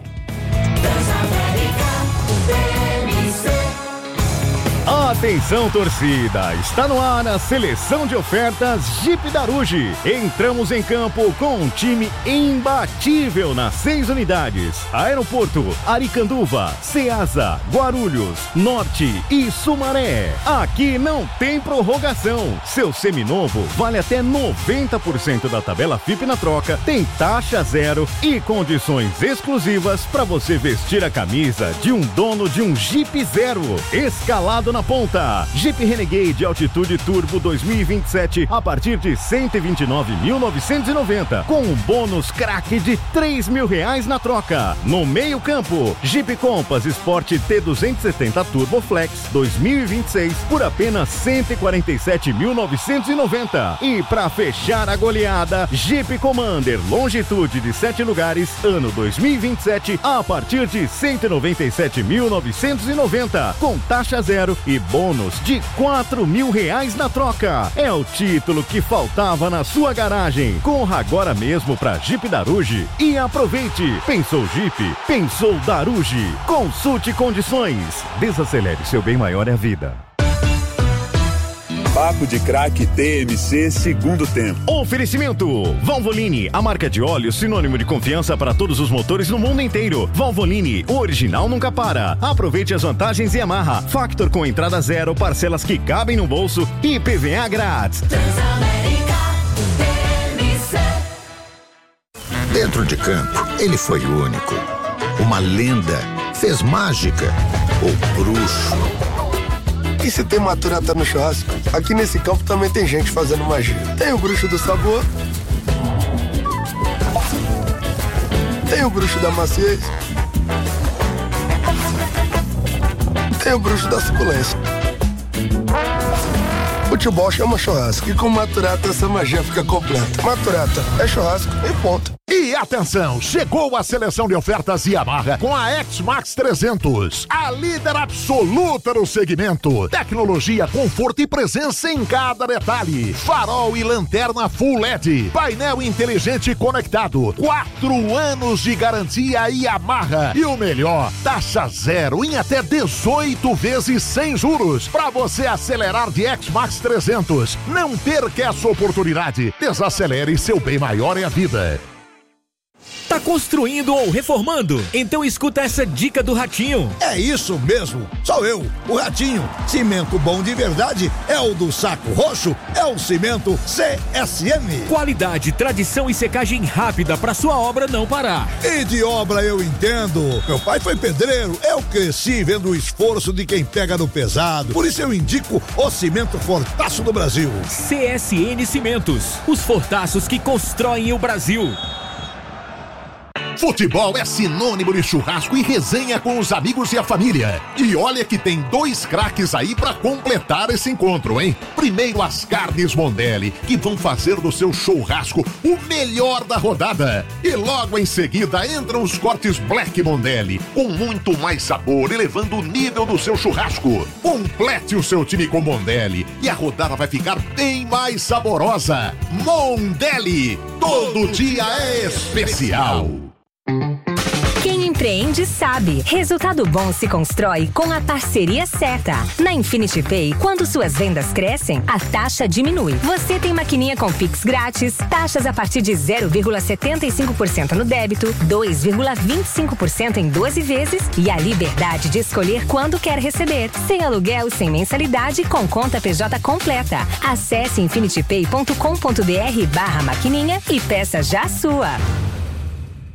Atenção, torcida! Está no ar a seleção de ofertas Jeep Daruge. Entramos em campo com um time imbatível nas seis unidades: Aeroporto, Aricanduva, Ceasa, Guarulhos, Norte e Sumaré. Aqui não tem prorrogação. Seu seminovo vale até noventa por cento da tabela F I P na troca, tem taxa zero e condições exclusivas para você vestir a camisa de um dono de um Jeep Zero. Escalado na ponta. Jeep Renegade Altitude Turbo dois mil e vinte e sete a partir de cento e vinte e nove mil novecentos e noventa, com um bônus craque de três mil reais na troca. No meio campo, Jeep Compass Sport T duzentos e setenta Turbo Flex dois mil e vinte e seis por apenas cento e quarenta e sete mil novecentos e noventa. E para fechar a goleada, Jeep Commander Longitude de sete lugares, ano dois mil e vinte e sete a partir de cento e noventa e sete mil novecentos e noventa, com taxa zero e bônus de quatro mil reais na troca. É o título que faltava na sua garagem. Corra agora mesmo pra Jeep Daruge e aproveite. Pensou Jeep? Pensou Daruge. Consulte condições. Desacelere, seu bem maior é a vida. Papo de Craque T M C, segundo tempo. Oferecimento: Valvoline, a marca de óleo sinônimo de confiança para todos os motores no mundo inteiro. Valvoline, o original nunca para. Aproveite as vantagens e Yamaha. Factor com entrada zero, parcelas que cabem no bolso e I P V A grátis. Transamérica T M C. Dentro de campo, ele foi único. Uma lenda, fez mágica, o bruxo. E se tem maturata no churrasco, aqui nesse campo também tem gente fazendo magia. Tem o bruxo do sabor, tem o bruxo da maciez, tem o bruxo da suculência. Futebol chama churrasco e com maturata essa magia fica completa. Maturata é churrasco e ponto. E atenção, chegou a seleção de ofertas Yamaha com a X-Max trezentos, a líder absoluta no segmento. Tecnologia, conforto e presença em cada detalhe. Farol e lanterna Full L E D, painel inteligente conectado, quatro anos de garantia Yamaha. E o melhor, taxa zero em até dezoito vezes sem juros, para você acelerar de X-Max trezentos. Não perca essa oportunidade. Desacelere, seu bem maior é a vida. Tá construindo ou reformando? Então escuta essa dica do Ratinho. É isso mesmo, sou eu, o Ratinho. Cimento bom de verdade é o do Saco Roxo, é o cimento C S M. Qualidade, tradição e secagem rápida para sua obra não parar. E de obra eu entendo. Meu pai foi pedreiro, eu cresci vendo o esforço de quem pega no pesado. Por isso eu indico o cimento Fortaço do Brasil. C S N Cimentos, os fortaços que constroem o Brasil. Futebol é sinônimo de churrasco e resenha com os amigos e a família. E olha que tem dois craques aí pra completar esse encontro, hein? Primeiro, as carnes Mondelli, que vão fazer do seu churrasco o melhor da rodada. E logo em seguida entram os cortes Black Mondelli, com muito mais sabor, elevando o nível do seu churrasco. Complete o seu time com Mondelli e a rodada vai ficar bem mais saborosa. Mondelli, todo dia é especial. Quem empreende sabe, resultado bom se constrói com a parceria certa. Na Infinity Pay, quando suas vendas crescem, a taxa diminui. Você tem maquininha com Pix grátis, taxas a partir de zero vírgula setenta e cinco por cento no débito, dois vírgula vinte e cinco por cento em doze vezes e a liberdade de escolher quando quer receber. Sem aluguel, sem mensalidade, com conta P J completa. Acesse infinitypay ponto com ponto br barra maquininha e peça já a sua.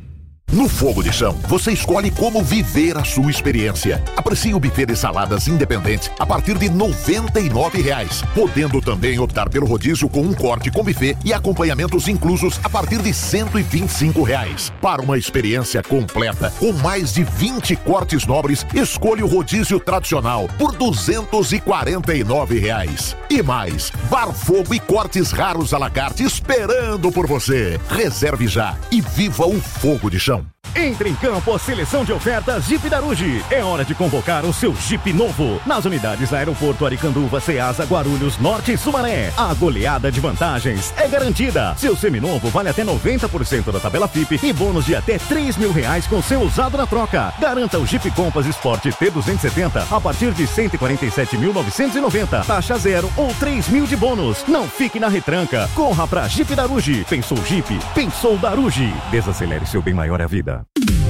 No Fogo de Chão, você escolhe como viver a sua experiência. Aprecie o buffet de saladas independente a partir de noventa e nove reais, podendo também optar pelo rodízio com um corte com buffet e acompanhamentos inclusos a partir de cento e vinte e cinco reais. Para uma experiência completa, com mais de vinte cortes nobres, escolha o rodízio tradicional por duzentos e quarenta e nove reais. E mais, Bar Fogo e cortes raros à la carte esperando por você. Reserve já e viva o Fogo de Chão. Entre em campo a seleção de ofertas Jeep Daruge. É hora de convocar o seu Jeep novo. Nas unidades Aeroporto Aricanduva, Ceasa, Guarulhos, Norte e Sumaré. A goleada de vantagens é garantida. Seu seminovo vale até noventa por cento da tabela F I P e bônus de até três mil reais com seu usado na troca. Garanta o Jeep Compass Sport T duzentos e setenta a partir de cento e quarenta e sete mil novecentos e noventa. Taxa zero ou três mil de bônus. Não fique na retranca. Corra pra Jeep Daruge. Pensou Jeep? Pensou Daruge. Desacelere, seu bem maior é a vida.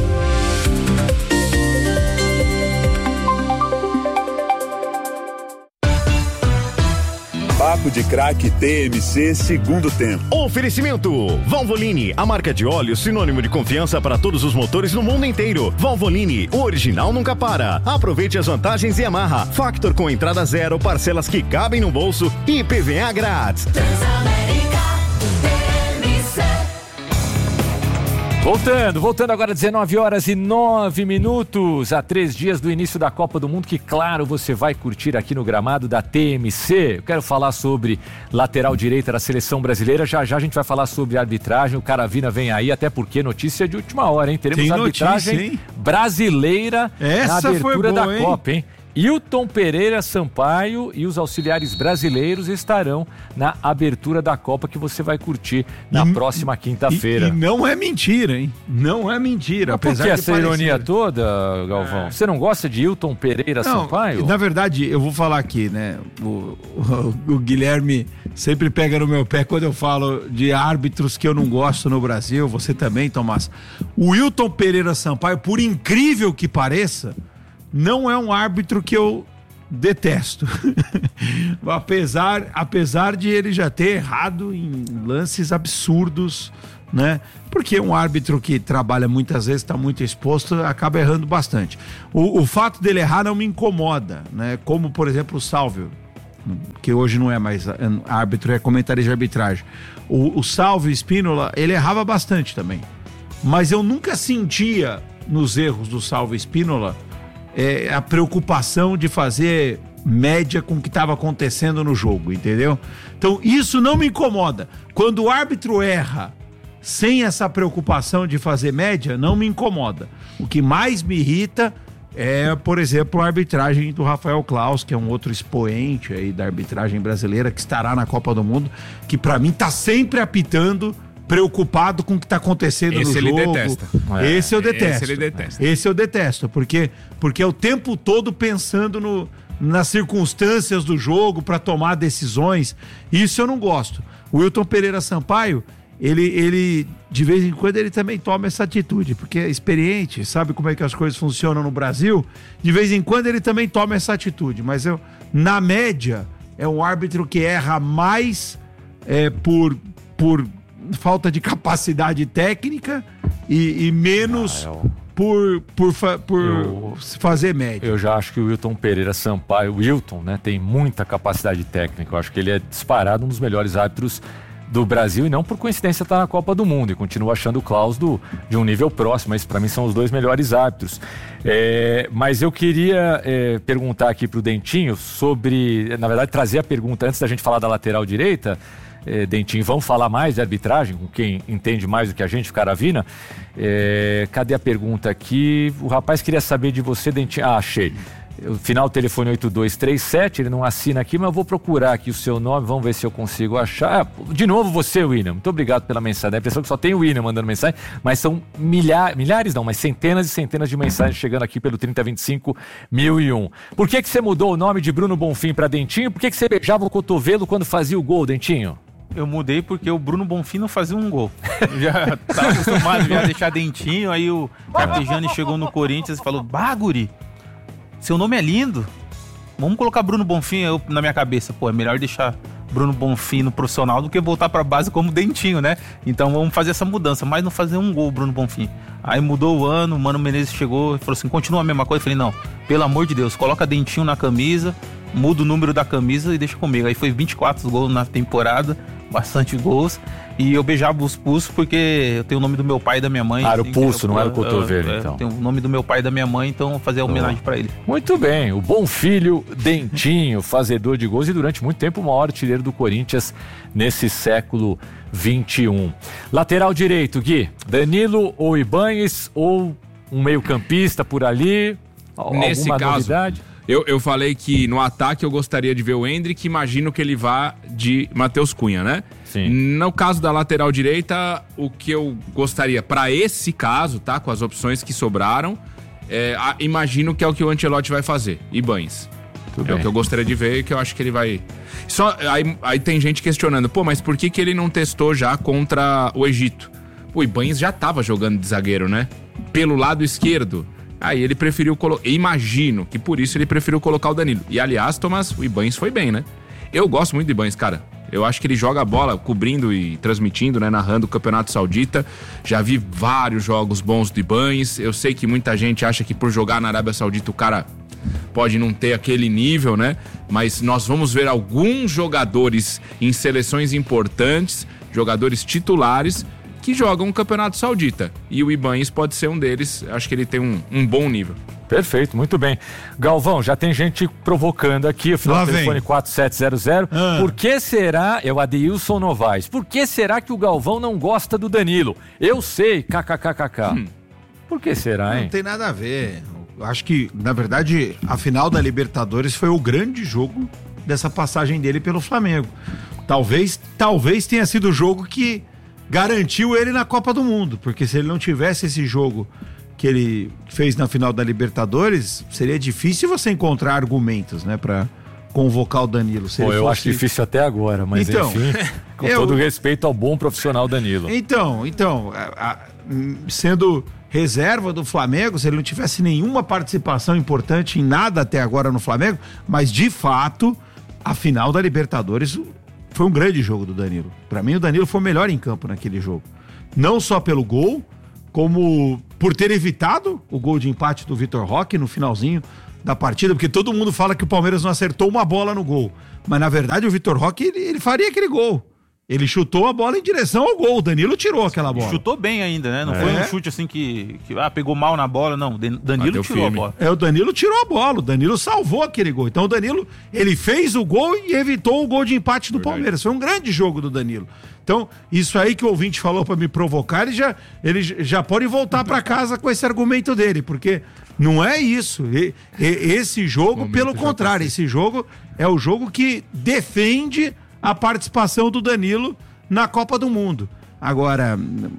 Papo de Craque T M C segundo tempo. Oferecimento Valvoline, a marca de óleo sinônimo de confiança para todos os motores no mundo inteiro. Valvoline, o original nunca para. Aproveite as vantagens e amarra. Factor com entrada zero, parcelas que cabem no bolso e I P V A grátis. Voltando, voltando agora dezenove horas e nove minutos, a três dias do início da Copa do Mundo, que claro, você vai curtir aqui no gramado da T M C. Eu quero falar sobre lateral direita da seleção brasileira, já já a gente vai falar sobre arbitragem, o Caravina vem aí, até porque notícia de última hora, hein? Teremos Tem arbitragem notícia, hein? brasileira Essa na abertura foi boa, da hein? Copa, hein? Hilton Pereira Sampaio e os auxiliares brasileiros estarão na abertura da Copa que você vai curtir na E- próxima quinta-feira. E, e não é mentira, hein? Não é mentira. Mas por apesar que de essa parecer. ironia toda, Galvão? Você não gosta de Hilton Pereira Não, Sampaio? na verdade, eu vou falar aqui, né? O, o- o Guilherme sempre pega no meu pé quando eu falo de árbitros que eu não gosto no Brasil. Você também, Tomás. O Wilton Pereira Sampaio, por incrível que pareça, não é um árbitro que eu detesto. apesar, apesar de ele já ter errado em lances absurdos, né? Porque um árbitro que trabalha muitas vezes, está muito exposto, acaba errando bastante. O, o fato dele errar não me incomoda, né? Como, por exemplo, o Salvio, que hoje não é mais árbitro, é comentarista de arbitragem. O, o Salvio Spínola, ele errava bastante também. Mas eu nunca sentia nos erros do Salvio Spínola é, a preocupação de fazer média com o que estava acontecendo no jogo, entendeu? Então isso não me incomoda. Quando o árbitro erra sem essa preocupação de fazer média, não me incomoda. O que mais me irrita é, por exemplo, a arbitragem do Rafael Claus, que é um outro expoente aí da arbitragem brasileira, que estará na Copa do Mundo, que pra mim tá sempre apitando, preocupado com o que tá acontecendo Esse no ele jogo. detesta. Esse eu É, detesto. esse ele detesta. Esse eu detesto, porque, porque é o tempo todo pensando no, nas circunstâncias do jogo para tomar decisões. Isso eu não gosto. O Wilton Pereira Sampaio, ele, ele, de vez em quando, ele também toma essa atitude, porque é experiente, sabe como é que as coisas funcionam no Brasil. De vez em quando ele também toma essa atitude, mas eu, na média, é um árbitro que erra mais é, por, por falta de capacidade técnica e, e menos Ah, eu- por, por, fa- por Eu- fazer média. Eu já acho que o Wilton Pereira Sampaio, o Wilton, né, tem muita capacidade técnica. Eu acho que ele é disparado um dos melhores árbitros do Brasil e não por coincidência tá na Copa do Mundo, e continuo achando o Klaus do, de um nível próximo, mas para mim são os dois melhores árbitros. É, mas eu queria é, perguntar aqui pro Dentinho sobre, na verdade trazer a pergunta antes da gente falar da lateral direita. É, Dentinho, vamos falar mais de arbitragem com quem entende mais do que a gente, o Caravina. É, cadê a pergunta aqui? O rapaz queria saber de você, Dentinho. Ah, achei. O final do telefone oito dois três sete, ele não assina aqui, mas eu vou procurar aqui o seu nome, vamos ver se eu consigo achar. Ah, de novo você, William, muito obrigado pela mensagem. Dá a impressão que só tem o William mandando mensagem, mas são milhares, milhares não, mas centenas e centenas de mensagens chegando aqui pelo trinta vinte e cinco mil e um. Por que que você mudou o nome de Bruno Bonfim para Dentinho? Por que que você beijava o cotovelo quando fazia o gol, Dentinho? Eu mudei porque o Bruno Bonfim não fazia um gol. Eu já tava acostumado já a deixar Dentinho, aí o Carpegiani chegou no Corinthians e falou, bah, guri, seu nome é lindo, vamos colocar Bruno Bonfim. Eu, na minha cabeça, pô, é melhor deixar Bruno Bonfim no profissional do que voltar pra base como Dentinho, né? Então vamos fazer essa mudança, mas não fazer um gol, Bruno Bonfim. Aí mudou o ano, o Mano Menezes chegou e falou assim, continua a mesma coisa. Eu falei, não, pelo amor de Deus, coloca dentinho na camisa, muda o número da camisa e deixa comigo. Aí foi vinte e quatro gols na temporada, bastante gols. E eu beijava os pulsos porque eu tenho o nome do meu pai e da minha mãe. Ah, era o pulso, eu, não eu, era o cotovelo, eu, eu, então. Eu tenho o nome do meu pai e da minha mãe, então fazer a homenagem pra ele. Muito bem, o bom filho Dentinho, fazedor de gols e durante muito tempo o maior artilheiro do Corinthians nesse século vinte e um. Lateral direito, Gui, Danilo ou Ibañez ou um meio-campista por ali? Nesse Alguma caso, novidade? Eu, eu falei que no ataque eu gostaria de ver o Endrick, imagino que ele vá de Matheus Cunha, né? Sim. No caso da lateral direita, o que eu gostaria, para esse caso, tá? Com as opções que sobraram, é, a, imagino que é o que o Ancelotti vai fazer, Ibañez. Tudo é bem. o que eu gostaria de ver e que eu acho que ele vai... Só, aí, aí tem gente questionando, pô, mas por que, que ele não testou já contra o Egito? O Ibañez já tava jogando de zagueiro, né? Pelo lado esquerdo. Aí ele preferiu colocar... Imagino que por isso ele preferiu colocar o Danilo. E aliás, Tomás, o Ibañez foi bem, né? Eu gosto muito do Ibañez, cara. Eu acho que ele joga a bola cobrindo e transmitindo, né? Narrando o Campeonato Saudita. Já vi vários jogos bons do Ibañez. Eu sei que muita gente acha que por jogar na Arábia Saudita o cara pode não ter aquele nível, né? Mas nós vamos ver alguns jogadores em seleções importantes, jogadores titulares, que jogam o Campeonato Saudita. E o Ibañez pode ser um deles. Acho que ele tem um, um bom nível. Perfeito, muito bem. Galvão, já tem gente provocando aqui, o final do telefone quatro sete zero zero. Ah. Por que será, é o Adeilson Novaes, por que será que o Galvão não gosta do Danilo? Eu sei, kkkk. Hum. Por que será, hein? Não tem nada a ver. Eu acho que, na verdade, a final da Libertadores foi o grande jogo dessa passagem dele pelo Flamengo. Talvez, talvez tenha sido o jogo que garantiu ele na Copa do Mundo, porque se ele não tivesse esse jogo que ele fez na final da Libertadores, seria difícil você encontrar argumentos, né, pra convocar o Danilo. Se Pô, ele eu fosse... acho difícil até agora, mas então, enfim, com eu... todo respeito ao bom profissional Danilo. Então, então, a, a, sendo reserva do Flamengo, se ele não tivesse nenhuma participação importante em nada até agora no Flamengo, mas de fato, a final da Libertadores foi um grande jogo do Danilo. Pra mim, o Danilo foi o melhor em campo naquele jogo. Não só pelo gol, como por ter evitado o gol de empate do Vitor Roque no finalzinho da partida, porque todo mundo fala que o Palmeiras não acertou uma bola no gol. Mas, na verdade, o Vitor Roque, ele, ele faria aquele gol. Ele chutou a bola em direção ao gol. O Danilo tirou aquela bola. Chutou bem ainda, né? Não é. foi um chute assim que, que ah, pegou mal na bola, não. Danilo ah, tirou firme. a bola. É, o Danilo tirou a bola. O Danilo salvou aquele gol. Então o Danilo, ele fez o gol e evitou o gol de empate do Verdade. Palmeiras. Foi um grande jogo do Danilo. Então, isso aí que o ouvinte falou pra me provocar, ele já, ele já pode voltar pra casa com esse argumento dele, porque não é isso. E, e, esse jogo, pelo contrário, esse jogo é o jogo que defende a participação do Danilo na Copa do Mundo. Agora,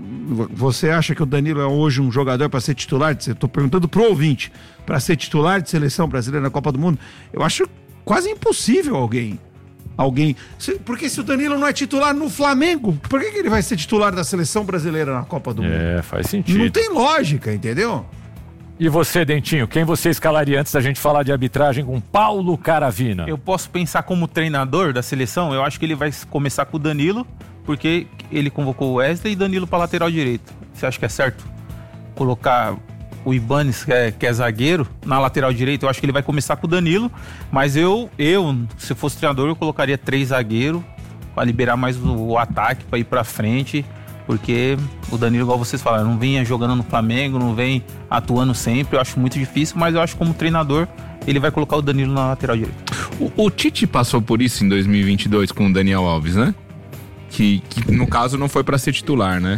você acha que o Danilo é hoje um jogador para ser titular? Eu tô perguntando pro ouvinte, para ser titular de seleção brasileira na Copa do Mundo? Eu acho quase impossível alguém. Alguém. Porque se o Danilo não é titular no Flamengo, por que, que ele vai ser titular da seleção brasileira na Copa do Mundo? É, faz sentido. Não tem lógica, entendeu? E você, Dentinho, quem você escalaria antes da gente falar de arbitragem com Paulo Caravina? Eu posso pensar como treinador da seleção, eu acho que ele vai começar com o Danilo, porque ele convocou o Wesley e Danilo para lateral direito. Você acha que é certo colocar o Ibañez, que é, que é zagueiro, na lateral direita? Eu acho que ele vai começar com o Danilo, mas eu, eu se fosse treinador, eu colocaria três zagueiros para liberar mais o, o ataque, para ir para frente, porque o Danilo, igual vocês falaram, não vinha jogando no Flamengo, não vem atuando sempre, eu acho muito difícil, mas eu acho que como treinador ele vai colocar o Danilo na lateral direita. O, o Tite passou por isso em dois mil e vinte e dois com o Daniel Alves, né? Que, que no caso não foi para ser titular, né?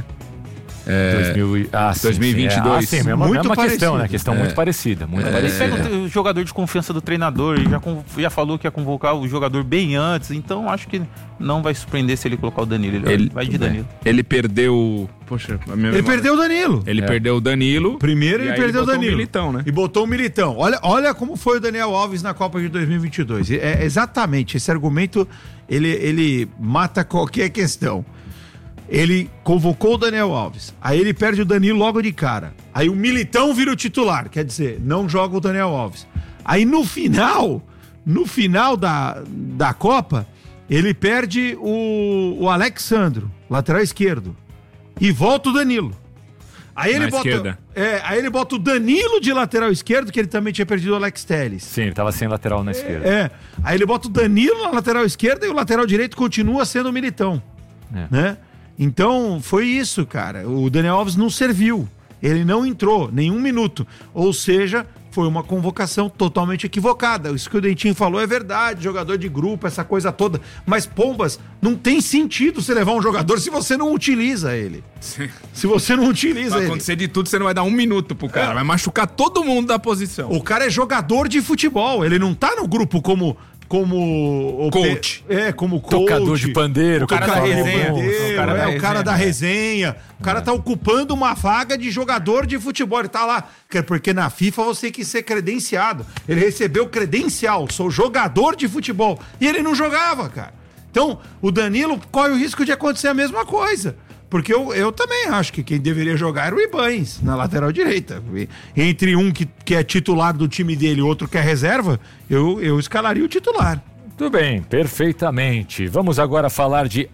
É, dois mil, ah, sim, dois mil e vinte e dois. Sim, é. Ah, sim, mesma, muito mesma parecido. questão, né? Questão É. muito parecida, muito É. parecida. Ele pega o jogador de confiança do treinador, ele já, já falou que ia convocar o jogador bem antes, então acho que não vai surpreender se ele colocar o Danilo, ele, Ele- vai de Danilo. Ele perdeu. Poxa, a minha Ele memória- perdeu o Danilo. Ele É. perdeu o Danilo. Primeiro e ele aí perdeu o botou Danilo. Militão, né? E botou o Militão. Olha, olha como foi o Daniel Alves na Copa de dois mil e vinte e dois. É, exatamente, esse argumento, ele, ele mata qualquer questão. Ele convocou o Daniel Alves, aí ele perde o Danilo logo de cara. Aí o Militão vira o titular, quer dizer, não joga o Daniel Alves. Aí no final, no final da, da Copa, ele perde o, o Alexandro, lateral esquerdo, e volta o Danilo. Aí ele, bota, é, aí ele bota o Danilo de lateral esquerdo, que ele também tinha perdido o Alex Telles. Sim, ele tava sem lateral na esquerda. É, aí ele bota o Danilo na lateral esquerda e o lateral direito continua sendo o Militão. É. Né? Então, foi isso, cara. O Daniel Alves não serviu. Ele não entrou nenhum minuto. Ou seja, foi uma convocação totalmente equivocada. Isso que o Dentinho falou é verdade, jogador de grupo, essa coisa toda. Mas, Pombas, não tem sentido você levar um jogador se você não utiliza ele. Sim. Se você não utiliza vai ele. Vai acontecer de tudo, você não vai dar um minuto pro cara. É. Vai machucar todo mundo da posição. O cara é jogador de futebol. Ele não tá no grupo como... Como coach. Pe... É, como coach. Tocador de pandeiro. O cara da resenha. Pandeiro, o cara, é, da, resenha. O cara da resenha. O cara é. tá ocupando uma vaga de jogador de futebol. Ele tá lá. Porque na FIFA você tem que ser credenciado. Ele recebeu credencial. Sou jogador de futebol. E ele não jogava, cara. Então, o Danilo corre o risco de acontecer a mesma coisa. Porque eu, eu também acho que quem deveria jogar era o Ibanes, na lateral direita. Entre um que, que é titular do time dele e outro que é reserva, eu, eu escalaria o titular. Tudo bem, perfeitamente. Vamos agora falar de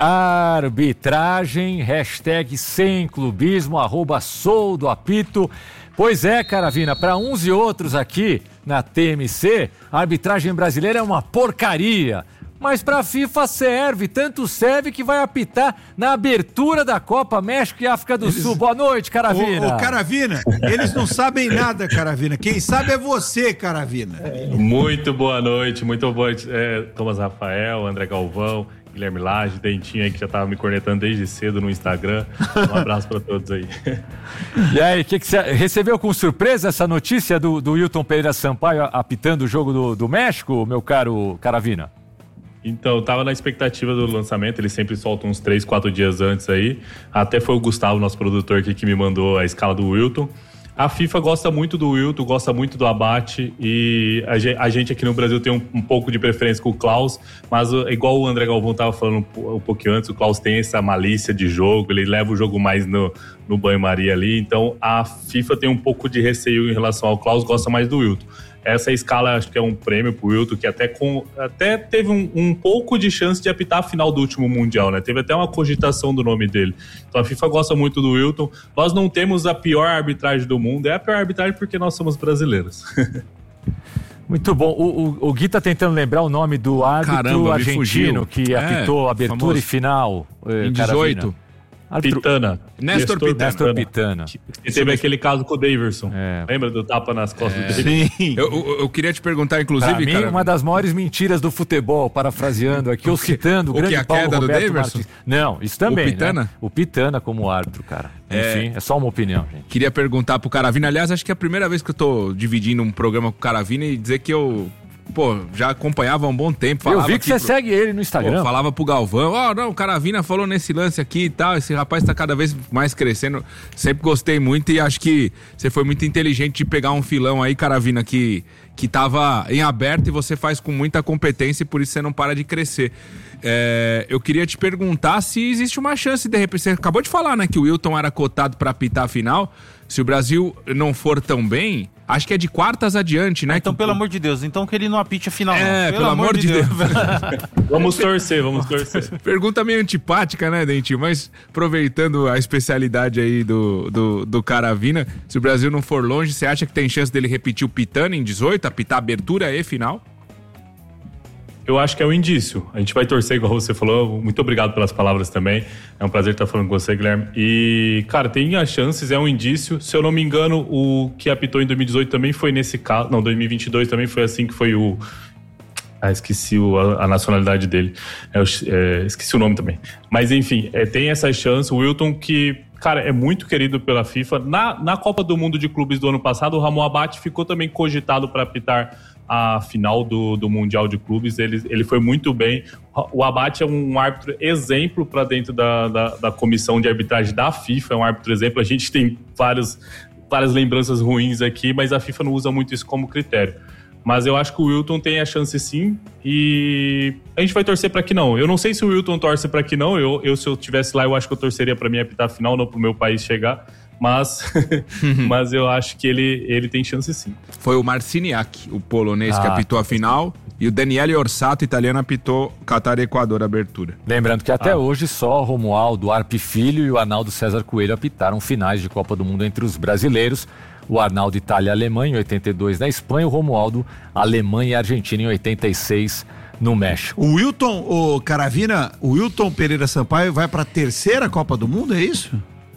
arbitragem, hashtag sem clubismo, arroba sou do apito. Pois é, Caravina, para uns e outros aqui na T M C, a arbitragem brasileira é uma porcaria. Mas para a FIFA serve, tanto serve que vai apitar na abertura da Copa México e África do eles... Sul. Boa noite, Caravina. Ô, ô, Caravina, eles não sabem nada, Caravina. Quem sabe é você, Caravina. Muito boa noite, muito boa noite. É, Thomas Rafael, André Galvão, Guilherme Lage, Dentinho aí que já tava me cornetando desde cedo no Instagram. Um abraço para todos aí. E aí, que que você recebeu com surpresa essa notícia do, do Wilton Pereira Sampaio apitando o jogo do, do México, meu caro Caravina? Então, eu tava na expectativa do lançamento, eles sempre soltam uns três, quatro dias antes aí. Até foi o Gustavo, nosso produtor aqui, que me mandou a escala do Wilton. A FIFA gosta muito do Wilton, gosta muito do Abate e a gente aqui no Brasil tem um, um pouco de preferência com o Klaus, mas igual o André Galvão tava falando um, um pouquinho antes, o Klaus tem essa malícia de jogo, ele leva o jogo mais no, no banho-maria ali, então a FIFA tem um pouco de receio em relação ao Klaus, gosta mais do Wilton. Essa escala acho que é um prêmio pro Wilton, que até, com, até teve um, um pouco de chance de apitar a final do último Mundial, né? Teve até uma cogitação do nome dele. Então a FIFA gosta muito do Wilton. Nós não temos a pior arbitragem do mundo. É a pior arbitragem porque nós somos brasileiros. Muito bom. O, o, o Gui tá tentando lembrar o nome do árbitro Caramba, argentino que apitou é, abertura famoso. E final. Em dezoito. Pitana. Nestor Pitana. Nestor Pitana. E teve aquele caso com o Daverson. É. Lembra do tapa nas costas é. do Daverson? Sim. Eu, eu, eu queria te perguntar, inclusive, pra mim, cara... uma das maiores mentiras do futebol, parafraseando aqui, ou citando o, o grande que, a Paulo queda Roberto do Daverson? Martins. Não, isso também, o Pitana? Né? O Pitana como árbitro, cara. Enfim, é, é só uma opinião, gente. Queria perguntar pro Caravina, aliás, acho que é a primeira vez que eu tô dividindo um programa com o Caravina e dizer que eu... Pô, já acompanhava há um bom tempo. Eu vi que você pro... segue ele no Instagram. Pô, falava pro Galvão, ó, oh, não, o Caravina falou nesse lance aqui e tal, esse rapaz tá cada vez mais crescendo. Sempre gostei muito e acho que você foi muito inteligente de pegar um filão aí, Caravina, que, que tava em aberto e você faz com muita competência e por isso você não para de crescer. É, eu queria te perguntar se existe uma chance, de repente, você acabou de falar, né, que o Wilton era cotado pra apitar a final. Se o Brasil não for tão bem, acho que é de quartas adiante, né? Ah, então, que... pelo amor de Deus, então que ele não apite a final. É, não. Pelo, pelo amor, amor de Deus. Deus. Vamos torcer, vamos torcer. Pergunta meio antipática, né, Dentinho? Mas aproveitando a especialidade aí do, do, do Caravina, se o Brasil não for longe, você acha que tem chance dele repetir o Pitana em dezoito, apitar abertura e final? Eu acho que é um indício. A gente vai torcer, igual você falou. Muito obrigado pelas palavras também. É um prazer estar falando com você, Guilherme. E, cara, tem as chances, é um indício. Se eu não me engano, o que apitou em dois mil e dezoito também foi nesse caso. Não, dois mil e vinte e dois também foi assim que foi o... Ah, esqueci o, a, a nacionalidade dele. É, é, esqueci o nome também. Mas, enfim, é, tem essa chance. O Wilton que... Cara, é muito querido pela FIFA. Na, na Copa do Mundo de Clubes do ano passado, o Ramon Abate ficou também cogitado para apitar a final do, do Mundial de Clubes. Ele, ele foi muito bem. O Abate é um árbitro exemplo para dentro da, da, da comissão de arbitragem da FIFA. É um árbitro exemplo. A gente tem vários, várias lembranças ruins aqui, mas a FIFA não usa muito isso como critério. Mas eu acho que o Wilton tem a chance sim e a gente vai torcer para que não. Eu não sei se o Wilton torce para que não. Eu, eu, se eu estivesse lá, eu acho que eu torceria para mim apitar a final, não para o meu país chegar. Mas, mas eu acho que ele, ele tem chance sim. Foi o Marciniak, o polonês, ah, que apitou a final. E o Daniele Orsato, italiano, apitou Catar e Equador, abertura. Lembrando que até Ah. hoje só Romualdo Arpe Filho e o Arnaldo César Coelho apitaram finais de Copa do Mundo entre os brasileiros. O Arnaldo Itália e Alemanha em oitenta e dois na Espanha, o Romualdo Alemanha e Argentina em oitenta e seis no México. O Wilton, o Caravina, o Wilton Pereira Sampaio vai para a terceira Copa do Mundo, é isso?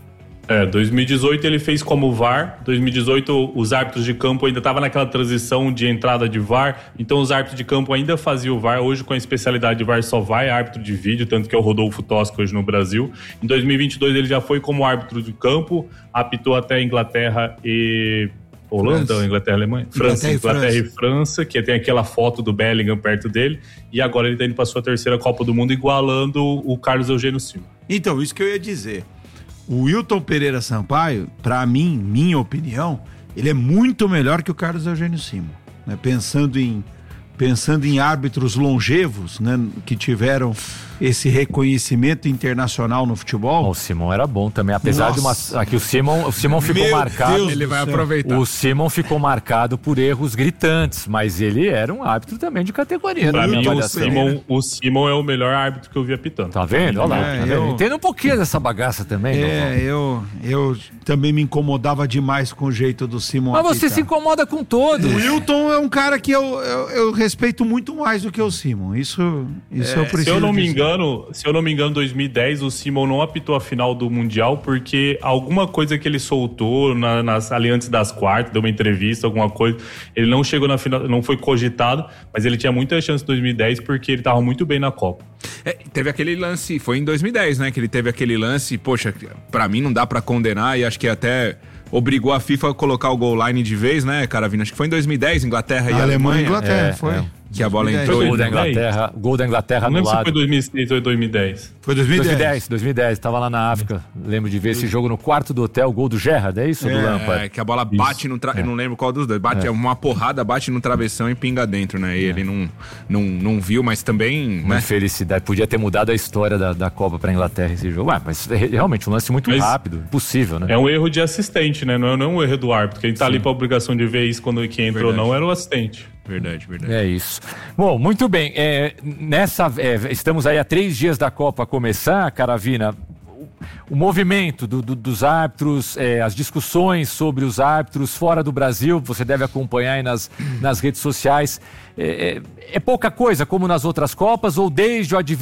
É, dois mil e dezoito ele fez como V A R. dois mil e dezoito os árbitros de campo ainda estavam naquela transição de entrada de V A R, então os árbitros de campo ainda faziam o V A R. Hoje, com a especialidade de V A R, só vai árbitro de vídeo, tanto que é o Rodolfo Tosca hoje no Brasil. Em dois mil e vinte e dois ele já foi como árbitro de campo, apitou até Inglaterra e Holanda, França. ou Inglaterra e Alemanha? França, Inglaterra e Inglaterra e França. França, que tem aquela foto do Bellingham perto dele, e agora ele está indo para sua terceira Copa do Mundo, igualando o Carlos Eugênio Silva. Então, isso que eu ia dizer. O Wilton Pereira Sampaio, pra mim, minha opinião, ele é muito melhor que o Carlos Eugênio Simon, né? Pensando em pensando em árbitros longevos, né, que tiveram esse reconhecimento internacional no futebol. O Simon era bom também, apesar Nossa. de uma. Aqui o Simon, o Simon ficou Meu marcado. Deus Ele do vai céu. aproveitar. O Simon ficou marcado por erros gritantes, mas ele era um árbitro também de categoria. Pra na minha mim, o avaliação. Simon, o Simon é o melhor árbitro que eu vi apitando. Tá vendo? Olha lá. É, tá vendo? eu- Entenda um pouquinho dessa bagaça também. É, eu, eu também me incomodava demais com o jeito do Simon. Mas você apitar. se incomoda com todos. O Wilton é um cara que eu, eu, eu respeito muito mais do que o Simon. Isso, isso eu preciso Se eu não me dizer. engano, se eu não me engano, em dois mil e dez o Simon não apitou a final do Mundial porque alguma coisa que ele soltou na, nas, ali antes das quartas, deu uma entrevista, alguma coisa, ele não chegou na final, não foi cogitado, mas ele tinha muita chance em dois mil e dez porque ele tava muito bem na Copa. É, teve aquele lance, foi em dois mil e dez, né? Que ele teve aquele lance, poxa, pra mim não dá pra condenar e acho que até obrigou a FIFA a colocar o goal line de vez, né, Caravina? Acho que foi em dois mil e dez, Inglaterra e A Alemanha e Alemanha. Inglaterra, É, foi. é. Que a bola dois mil e dez. entrou. Gol da dois mil e dez? Inglaterra, gol da Inglaterra Não lembro se anulado. foi dois mil e seis ou dois mil e dez. Foi dois mil e dez. dois mil e dez, dois mil e dez, tava lá na África. Lembro de ver esse jogo no quarto do hotel, gol do Gerrard, é isso, do É, Lampard? que a bola bate no tra... Eu não lembro qual dos dois. Bate, é. uma porrada, bate no travessão e pinga dentro, né? E ele não, não, não viu, mas também. Uma Né? infelicidade. Podia ter mudado a história da, da Copa pra Inglaterra esse jogo. Ué, mas é realmente um lance muito Mas rápido, impossível, né? É um erro de assistente, né? Não é, não é um erro do árbitro. Quem tá ali pra obrigação de ver isso quando quem entrou ou Verdade. não era o assistente. Verdade, verdade. É isso. Bom, muito bem. É, nessa, é, estamos aí há três dias da Copa começar, Caravina. O, o movimento do, do, dos árbitros, é, as discussões sobre os árbitros fora do Brasil, você deve acompanhar aí nas, nas redes sociais. É, é, é pouca coisa como nas outras Copas ou desde o advento